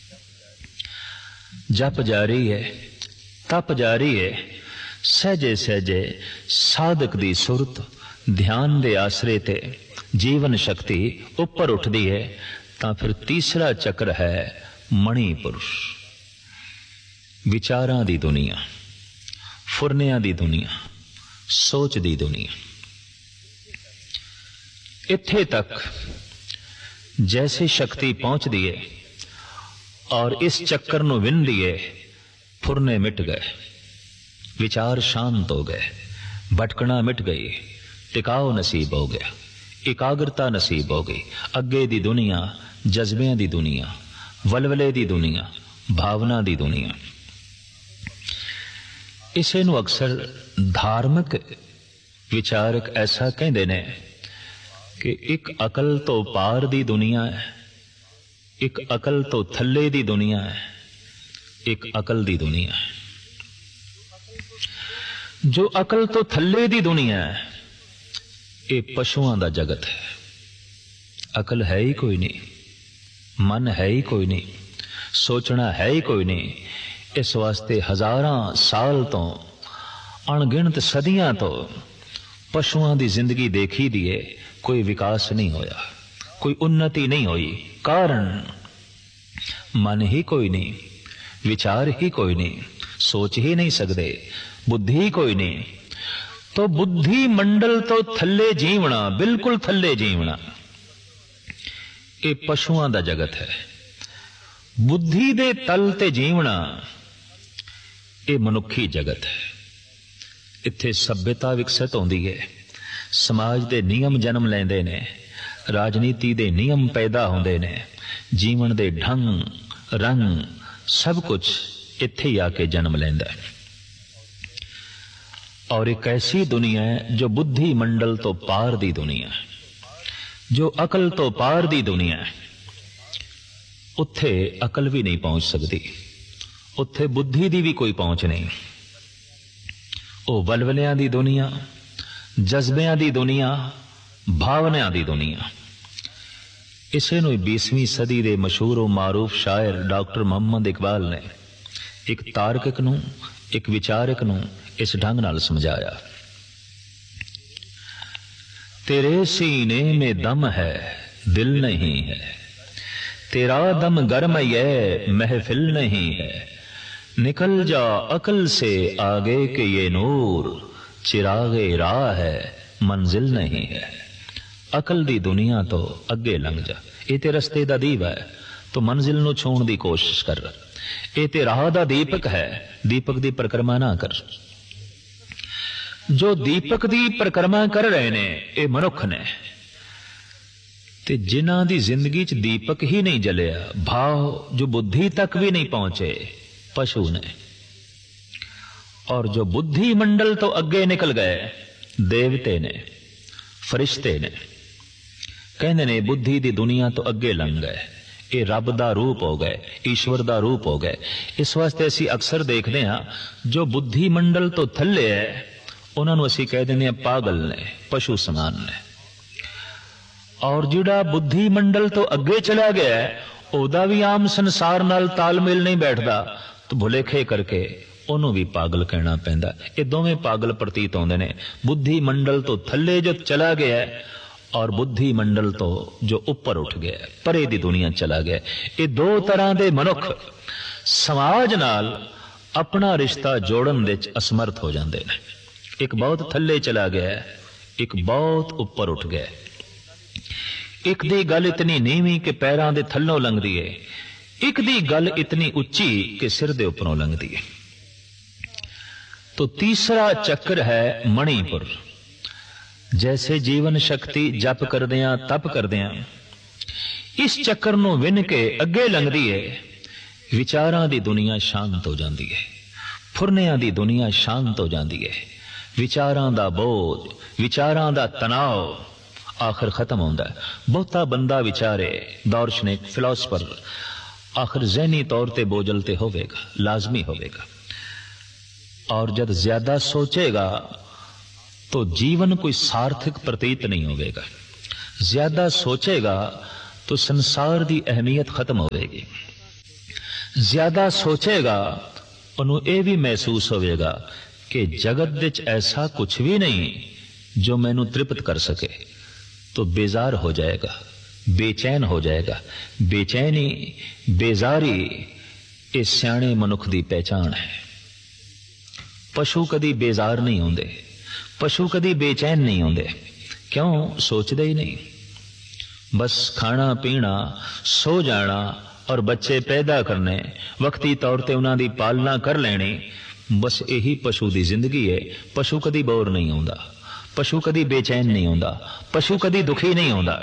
जप जारी है, तप जारी है, सहजे सहजे साधक दी सुरत ध्यान दे आसरे ते जीवन शक्ति ऊपर उठदी है। तां फिर तीसरा चक्र है मणिपुरुष, विचारां दी दुनिया, फुरनियां दी दुनिया, सोच दी दुनिया। इत्थे तक जैसे शक्ति पहुंचदी है और इस चक्कर नूं विंदी है, फुरने मिट गए, विचार शांत हो गए, भटकना मिट गई, टिकाव नसीब हो गया, एकाग्रता नसीब हो गई। अगे दी दुनिया जज्बियां दी दुनिया, वलवले दी दुनिया, भावना दी दुनिया। इसे नूं अक्सर धार्मिक विचारक ऐसा कहंदे ने कि एक अकल तो पार दी दुनिया है, एक अकल तो थल्ले दी दुनिया है, एक अकल दी दुनिया है। जो अकल तो थल्ले दी दुनिया है, ये पशुओं का जगत है। अकल है ही कोई नहीं, मन है ही कोई नहीं, सोचना है ही कोई नहीं। इस वास्ते हजारां साल तो, अणगिणत सदियां तो पशुओं की जिंदगी देखी दी है, कोई विकास नहीं होया, कोई उन्नति नहीं हुई। कारण मन ही कोई नहीं, विचार ही कोई नहीं, सोच ही नहीं सकते, बुद्धि ही कोई नहीं। तो बुद्धि मंडल तो थल्ले जीवना, बिल्कुल थल्ले जीवना, ये पशुओं का जगत है। बुद्धि दे तल ते जीवना, ये मनुखी जगत है। इत्थे सभ्यता विकसित होंदी है, समाज दे नियम जन्म लेंदे ने, राजनीति दे नियम पैदा होंदे ने, जीवन दे ढंग रंग सब कुछ इत्थे ही आके जन्म लेंदा है। और एक ऐसी दुनिया है जो बुद्धि मंडल तो पार दी दुनिया है, जो अकल तो पार दी दुनिया है। उत्थे अकल भी नहीं पहुंच सकती, उत्थे बुद्धि दी भी कोई पहुंच नहीं। वो वलवलियां दी दुनिया, जज्बियां दी दुनिया, भावनाओं दी दुनिया। इसे नूं 20वीं सदी दे मशहूर और मारूफ शायर डॉक्टर मोहम्मद इकबाल ने एक तार्किक नूं, एक विचारक नूं इस ढंग नाल समझाया। तेरे सीने में दम है, दिल नहीं है, तेरा दम गर्म ये महफिल नहीं है, निकल जा अकल से आगे के ये नूर, चिरागे राह है मंजिल नहीं है। अकल दी दुनिया तो अगे लंघ जा, ये ते रस्ते दा दीप है, तो मंजिल नूं छूण दी कोशिश कर। ये ते राह दा दीपक है, दीपक दी परिक्रमा ना कर। जो दीपक दी परिक्रमा कर रहे ने ये मनुख ने, ते जिन्हां दी जिंदगी च दीपक ही नहीं जलिया, भाव जो बुद्धि तक भी नहीं पहुंचे, पशु ने। और जो बुद्धि मंडल तो अगे निकल गए, देवते ने, फरिश्ते ने, कहने ने बुद्धि दी दुनिया तो अगे लंघ गए, ਇਹ ਰੱਬ ਦਾ ਰੂਪ ਹੋ ਗਏ, ਈਸ਼ਵਰ ਦਾ ਰੂਪ ਹੋ ਗਏ। ਇਸ ਵਾਸਤੇ ਅਸੀਂ ਅਕਸਰ ਦੇਖਦੇ ਹਾਂ ਜੋ ਬੁੱਧੀ ਮੰਡਲ ਤੋਂ ਥੱਲੇ ਹੈ ਉਹਨਾਂ ਨੂੰ ਅਸੀਂ ਕਹਿ ਦਿੰਦੇ ਹਾਂ ਪਾਗਲ ਨੇ, ਪਸ਼ੂ ਸਮਾਨ ਨੇ। ਔਰ ਜਿਹੜਾ ਬੁੱਧੀ ਮੰਡਲ ਤੋਂ ਅੱਗੇ ਚਲਾ ਗਿਆ ਉਹਦਾ ਵੀ ਆਮ ਸੰਸਾਰ ਨਾਲ ਤਾਲਮੇਲ ਨਹੀਂ ਬੈਠਦਾ ਤਾਂ ਭੁਲੇਖੇ ਕਰਕੇ ਉਹਨੂੰ ਵੀ ਪਾਗਲ ਕਹਿਣਾ ਪੈਂਦਾ। ਇਹ ਦੋਵੇਂ ਪਾਗਲ ਪ੍ਰਤੀਤ ਹੁੰਦੇ ਨੇ। ਬੁੱਧੀ ਮੰਡਲ ਤੋਂ ਥੱਲੇ ਜੋ ਚਲਾ ਗਿਆ ਔਰ ਬੁੱਧੀ ਮੰਡਲ ਤੋਂ ਜੋ ਉੱਪਰ ਉੱਠ ਗਿਆ, ਪਰੇ ਦੀ ਦੁਨੀਆ ਚਲਾ ਗਿਆ। ਇਹ ਦੋ ਤਰ੍ਹਾਂ ਦੇ ਮਨੁੱਖ ਸਮਾਜ ਨਾਲ ਆਪਣਾ ਰਿਸ਼ਤਾ ਜੋੜਨ ਵਿੱਚ ਅਸਮਰਥ ਹੋ ਜਾਂਦੇ ਨੇ। ਇੱਕ ਬਹੁਤ ਥੱਲੇ ਚਲਾ ਗਿਆ, ਇੱਕ ਬਹੁਤ ਉੱਪਰ ਉੱਠ ਗਿਆ। ਇੱਕ ਦੀ ਗੱਲ ਇਤਨੀ ਨੀਵੀਂ ਕਿ ਪੈਰਾਂ ਦੇ ਥੱਲੋਂ ਲੰਘਦੀ ਹੈ, ਇੱਕ ਦੀ ਗੱਲ ਇਤਨੀ ਉੱਚੀ ਕਿ ਸਿਰ ਦੇ ਉੱਪਰੋਂ ਲੰਘਦੀ ਹੈ। तो तीसरा चक्र है मणिपुर। जैसे जीवन शक्ति जप करदियां तप करदियां इस चक्कर नूं विन के अगे लंघदी है, विचारां दी दुनिया शांत हो जाती है, फुरनियां दी दुनिया शांत हो जाती है। विचारां दा बोझ, विचारां दा तनाव आखिर खत्म होंदा है। बहुता बंदा विचारे, दार्शनिक फिलोसफर आखिर जहनी तौर ते बोझल ते होवेगा, लाजमी होवेगा। और जब ज्यादा सोचेगा तो जीवन कोई सार्थक प्रतीत नहीं होगा। ज्यादा सोचेगा तो संसार की अहमियत खत्म होगी। ज्यादा सोचेगा उन्हों यह भी महसूस होगा कि जगत विच ऐसा कुछ भी नहीं जो मैनू तृप्त कर सके, तो बेजार हो जाएगा, बेचैन हो जाएगा। बेचैनी, बेजारी ये सियाणे मनुख की पहचान है। पशु कदी बेजार नहीं होंदे, पशु कदी बेचैन नहीं होंदे। क्यों? सोचते ही नहीं। बस खाना पीना, सो जाना और बच्चे पैदा करने, वक्ती तौर पर उन्होंने पालना कर लेनी, बस यही पशु की जिंदगी है। पशु कदी बोर नहीं होंदा, पशु कदी बेचैन नहीं होंदा, पशु कदी दुखी नहीं होंदा।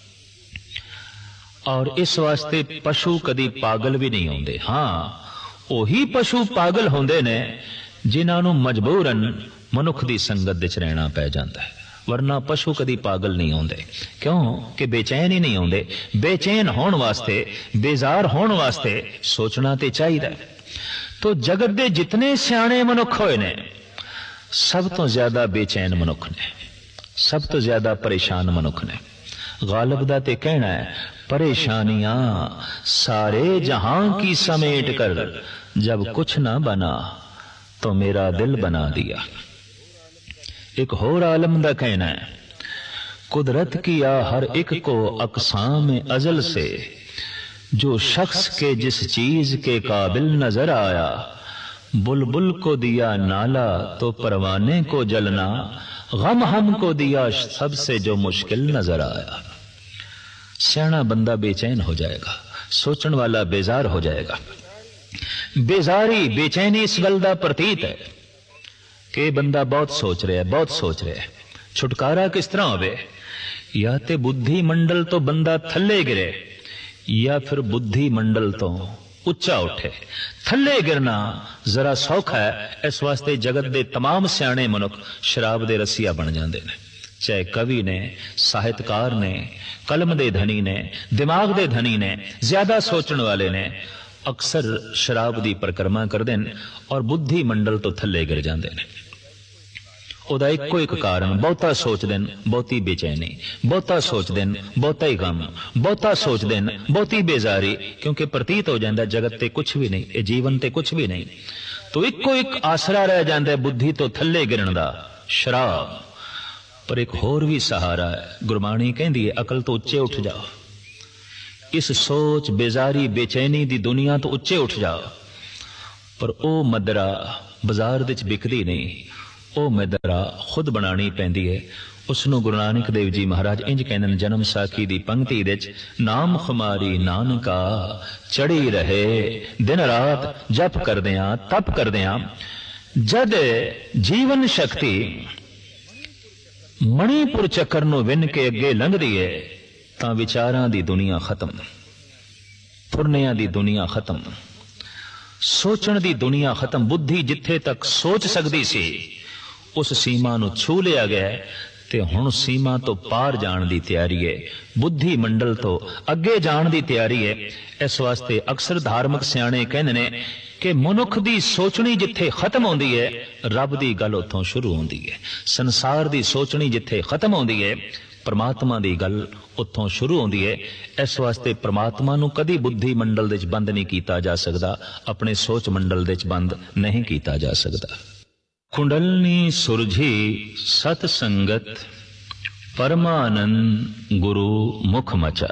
और इस वास्ते पशु कदी पागल भी नहीं होंदे। हाँ, वही पशु पागल होंदे ने जिन्होंने मजबूरन मनुख की संगत विच रहना पै जाता है, वरना पशु कदी पागल नहीं होंदे। क्यों कि बेचैन ही नहीं होंदे। बेचैन होने वास्ते, बेजार होने वास्ते सोचना ते चाहिए। तो जगत के जितने सियाणे मनुख होए ने सब तो ज्यादा बेचैन मनुख ने, सब तो ज्यादा परेशान मनुख ने। गालिब दा ते कहना है, परेशानियां सारे जहां की समेट कर जब कुछ ना बना तो मेरा दिल बना दिया। एक होर आलम दा कहना है, कुदरत किया हर एक को अक़साम अजल से, जो शख्स के जिस चीज के काबिल नजर आया, बुलबुल को दिया नाला तो परवाने को जलना, गम हमको दिया सबसे जो मुश्किल नजर आया। सियाना बंदा बेचैन हो जाएगा, सोचने वाला बेजार हो जाएगा। बेजारी, बेचैनी इस गल दा प्रतीत है कि बंदा बहुत सोच रहा है, बहुत सोच रहा है। छुटकारा किस तरह होवे? या ते बुद्धि मंडल तो बंदा थल्ले गिरे, या फिर बुद्धि मंडल तो उच्चा उठे। थल्ले गिरना जरा सौखा है, इस वास्ते जगत दे तमाम सियाणे मनुख शराब दे रसिया बन जाते हैं। चाहे कवि ने, साहित्यकार ने, कलम दे धनी ने, दिमाग दे धनी ने, ज्यादा सोचने वाले ने अक्सर शराब की परिक्रमा करते हैं और बुद्धि मंडल तो थले गिर जाते हैं। ਉਹਦਾ ਇੱਕੋ ਇੱਕ ਕਾਰਨ, ਬਹੁਤਾ ਸੋਚਦੇ ਨੇ ਬਹੁਤੀ ਬੇਚੈਨੀ, ਬਹੁਤਾ ਸੋਚਦੇ ਨੇ ਬਹੁਤਾ ਹੀ ਗਮ, ਬਹੁਤਾ ਸੋਚਦੇ ਨੇ ਬਹੁਤੀ ਬੇਜ਼ਾਰੀ, ਕਿਉਂਕਿ ਪ੍ਰਤੀਤ ਹੋ ਜਾਂਦਾ ਜਗਤ ਤੇ ਕੁਝ ਵੀ ਨਹੀਂ, ਇਹ ਜੀਵਨ ਤੇ ਕੁਝ ਵੀ ਨਹੀਂ। ਤੋ ਇੱਕੋ ਇੱਕ ਆਸਰਾ ਰਹਿ ਜਾਂਦਾ ਬੁੱਧੀ ਤੋਂ ਥੱਲੇ ਗਿਰਨ ਦਾ, ਸ਼ਰਾਬ। ਪਰ ਇੱਕ ਹੋਰ ਵੀ ਸਹਾਰਾ ਹੈ। ਗੁਰਬਾਣੀ ਕਹਿੰਦੀ ਹੈ, ਅਕਲ ਤੋਂ ਉੱਚੇ ਉੱਠ ਜਾਓ, इस सोच, बेजारी, बेचैनी दी दुनिया तो उच्चे उठ जाओ। पर ओ मदरा बाजार विच बिकदी नहीं, ओ मदरा खुद बनानी पैंदी है। उसनों गुरु नानक देव जी महाराज इंज कहंदे ने जन्म साखी दी पंक्ति विच, नाम खुमारी नानका चढ़ी रहे दिन रात जप करदियां तप करदियां। जद जीवन शक्ति मणिपुर चक्कर नूं विन के अगे लंघदी है तां विचारां दी दुनिया खत्म, फुरनियां दी दुनिया खत्म, सोचण दी दुनिया खत्म। बुद्धि जिथे तक सोच सकती सी उस सीमा नूं छू लिया गया ਤੇ ਹੁਣ ਸੀਮਾ ਤੋਂ ਪਾਰ ਜਾਣ ਦੀ ਤਿਆਰੀ ਹੈ, ਬੁੱਧੀ ਮੰਡਲ ਤੋਂ ਅੱਗੇ ਜਾਣ ਦੀ ਤਿਆਰੀ ਹੈ। ਇਸ ਵਾਸਤੇ ਅਕਸਰ ਧਾਰਮਿਕ ਸਿਆਣੇ ਕਹਿੰਦੇ ਨੇ ਕਿ ਮਨੁੱਖ ਦੀ ਸੋਚਣੀ ਜਿੱਥੇ ਖਤਮ ਹੁੰਦੀ ਹੈ, ਰੱਬ ਦੀ ਗੱਲ ਉੱਥੋਂ ਸ਼ੁਰੂ ਹੁੰਦੀ ਹੈ। ਸੰਸਾਰ ਦੀ ਸੋਚਣੀ ਜਿੱਥੇ ਖਤਮ ਹੁੰਦੀ ਹੈ, परमात्मा की गल उत्थों शुरू होती है। इस वास्ते परमात्मा नूं कदी बुद्धि मंडल दे बंद नहीं किया जा सकता, अपने सोच मंडल दे बंद नहीं किया जा सकता। कुंडलनी सुरझी सत संगत परमानंद गुरु मुख मचा।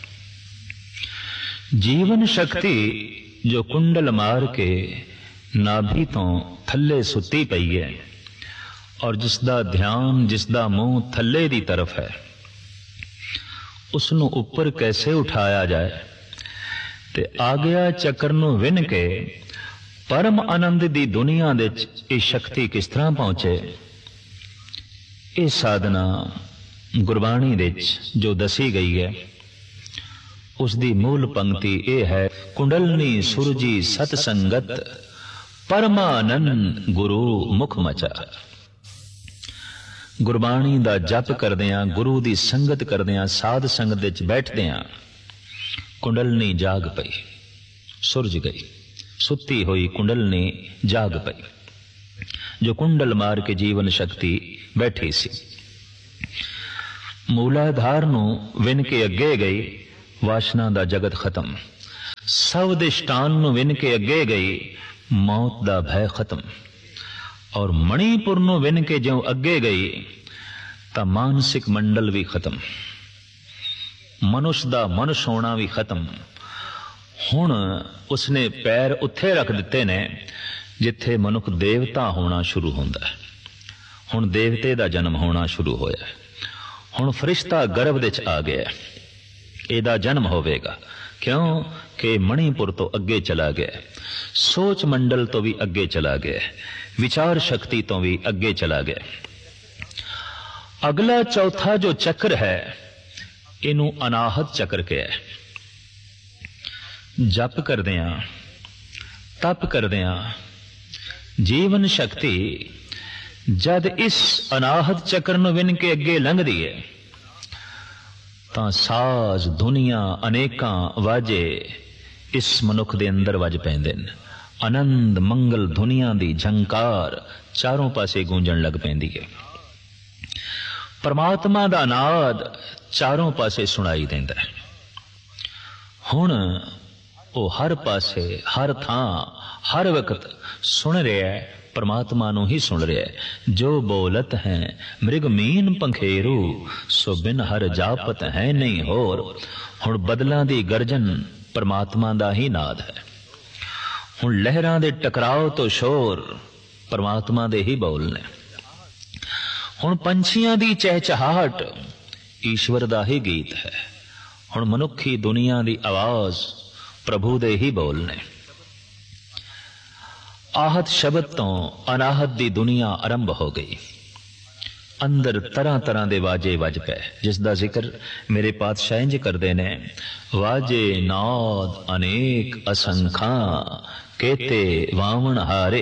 जीवन शक्ति जो कुंडल मार के नाभि तो थले सुती पई है और जिसदा ध्यान जिसदा मुंह थले दी तरफ है, उसनों उपर कैसे उठाया जाए ते आ गया चक्कर नूं विन के परम आनंद दी दुनिया दे ये शक्ति किस तरह पहुंचे। ये साधना गुरबाणी दे जो दसी गई है उसदी मूल पंक्ति ये है, कुंडलनी सुरजी सतसंगत परमानंद गुरु मुख मचा। गुरबाणी दा जप करदियां, गुरु दी संगत करदियां, साध संगत विच बैठदियां कुंडलनी जाग पई, सुरज गई। सुती हुई कुंडलनी जाग पई, जो कुंडल मार के जीवन शक्ति बैठी सी। मूलाधार नूं विन के अगे गई, वासना दा जगत खत्म। सब दिष्टान नूं विन के अगे गई, मौत दा भय खत्म। और मणिपुर नूं विन के ज्यों अगे गई तां मानसिक मंडल भी खत्म, मनुष्य दा मनुष्य होना भी खत्म। हुण उसने पैर उत्थे रख दिते ने जिथे मनुख देवता होना शुरू होंदा है। हुण देवते दा जन्म होना शुरू होया है। हुण फरिश्ता गर्भ दे च आ गया, एदा जन्म होवेगा। क्यों कि मणिपुर तो अगे चला गया, सोच मंडल तो भी अगे चला गया, विचार शक्ति तो भी अगे चला गया। अगला चौथा जो चक्र है इनू अनाहत चक्र क्या है। जप करदियां, तप करदियां जीवन शक्ति जद इस अनाहत चक्र नूं विन के अगे लंघदी है तां साज दुनिया अनेकां वाजे इस मनुख दे अंदर वज पैंदे ने। आनंद मंगल दुनिया दी झंकार चारों पासे गूंजण लग पैंदी है। परमात्मा दा नाद चारों पासे सुनाई देंदा है। हुण वो हर पासे हर थां हर वक्त सुन रहा है, परमात्मा नूं ही सुन रहा है। जो बोलत है मृग मीन पंखेरू, सो बिन हर जापत है नहीं होर। हुण बदलां दी गर्जन परमात्मा दा ही नाद है। हुण लहरां दे टकराव तो शोर परमात्मा दे ही बोल ने। हुण पंछियां दी चहचहाट ईश्वर दा ही गीत है। हुण मनुखी दुनिया दी आवाज प्रभु दे ही बोल ने। आहत शब्द तो अनाहत दी दुनिया आरंभ हो गई। अंदर तरह तरह दे वाजे वज पे, जिसदा जिक्र मेरे पातशाह इंज करदे ने, वाजे नाद अनेक असंखा केते वावण हारे।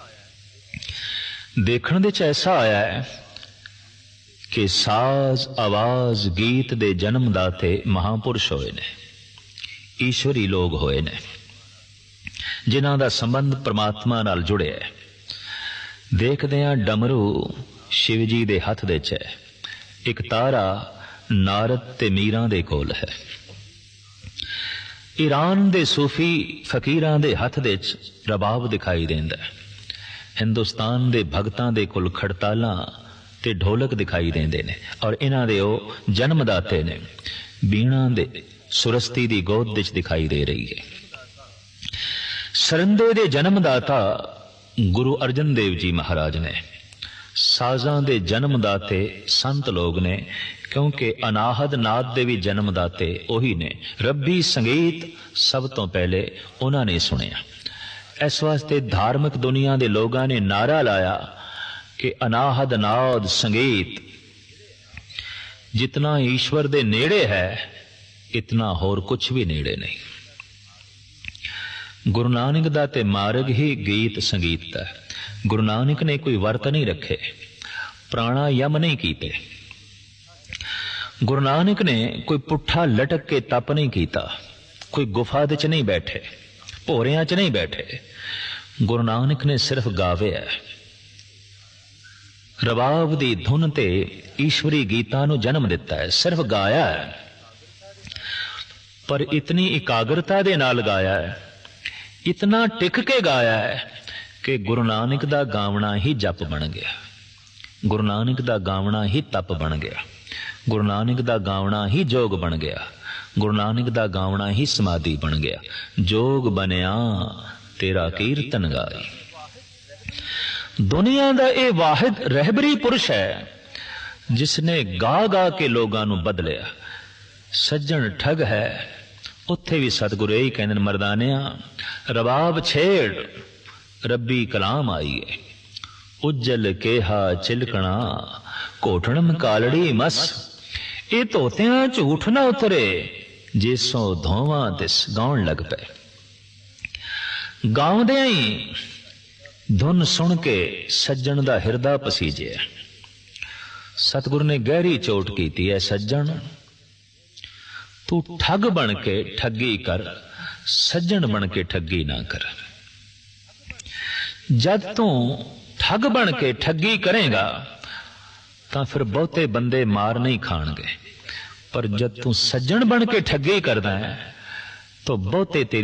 देखण दे च ऐसा आया है कि साज आवाज गीत दे जन्मदाते महापुरुष होए ने, ईश्वरी लोग होए ने, जिन्हां दा संबंध परमात्मा नाल जुड़े है। देखदे हां डमरू शिव जी दे हथ दे च है, एक तारा नारद ते मीरां दे कोल है। ईरान दे सूफी फकीरां दे हथ दे च रबाब दिखाई देंदा है। हिंदुस्तान दे भगतां दे कोल खड़तालां ते ढोलक दिखाई देंदे ने और इन्हां दे ओ जन्मदाते ने। बीणा दे सुरस्ती दी गोद विच दिखाई दे रही है। सरंदे दे जन्मदाता गुरु अर्जन देव जी महाराज ने। साजां दे जन्मदाते संत लोग ने, क्योंकि अनाहद नाद दे भी जन्मदाते ओही ने। रब्बी संगीत सब तो पहले उन्होंने सुनिया। इस वास्ते धार्मिक दुनिया दे लोगां ने नारा लाया कि अनाहद नाद संगीत जितना ईश्वर दे नेड़े है इतना होर कुछ भी नेड़े नहीं। गुरु नानक दा ते मार्ग ही गीत संगीत दा। गुरु नानक ने कोई वर्त नहीं रखे, प्राणायाम नहीं कीते, गुरु नानक ने कोई पुट्ठा लटक के तप नहीं कीता, कोई गुफा दे च नहीं बैठे, भोरियां च नहीं बैठे। गुरु नानक ने सिर्फ गावे रबाब दी धुन ते ईश्वरी गीतां नूं जन्म दिता है, सिर्फ गाया है, पर इतनी एकाग्रता दे नाल गाया है, इतना टिक के गाया है कि गुरु नानक दा गावना ही जप बन गया, गुरु नानक दा गावना ही तप बन गया, गुरु नानक दा गावना ही जोग बन गया, गुरु नानक दा गावना ही समाधि बन गया। जोग बनया तेरा कीर्तन गाई। दुनिया दा ये वाहिद रहबरी पुरुष है जिसने गा गा के लोगां नूं बदलिया। सज्जन ठग है, उत्थे भी सतगुरु यही कहंदे मरदानिया रबाब छेड़ रब्बी कलाम आई है। उज्जल केहा चिलकना कोठणम कालड़ी मस, ये धोतियां झूठ ना उतरे जिसों धोवां तिस गाउण लग पे। गाउंदियां ही धुन सुन के सज्जन दा हिरदा पसीजिया। सतगुरु ने गहरी चोट कीती है, सज्जन तू ठग बन के ठगी कर, सज्जन बन के ठगी ना कर। जब तू ठग बन के ठगी करेगा तां फिर बहुते बंदे मार नहीं खाणगे, पर जब तू सज्जन बन के ठगी करदा है तो बहुते तेरी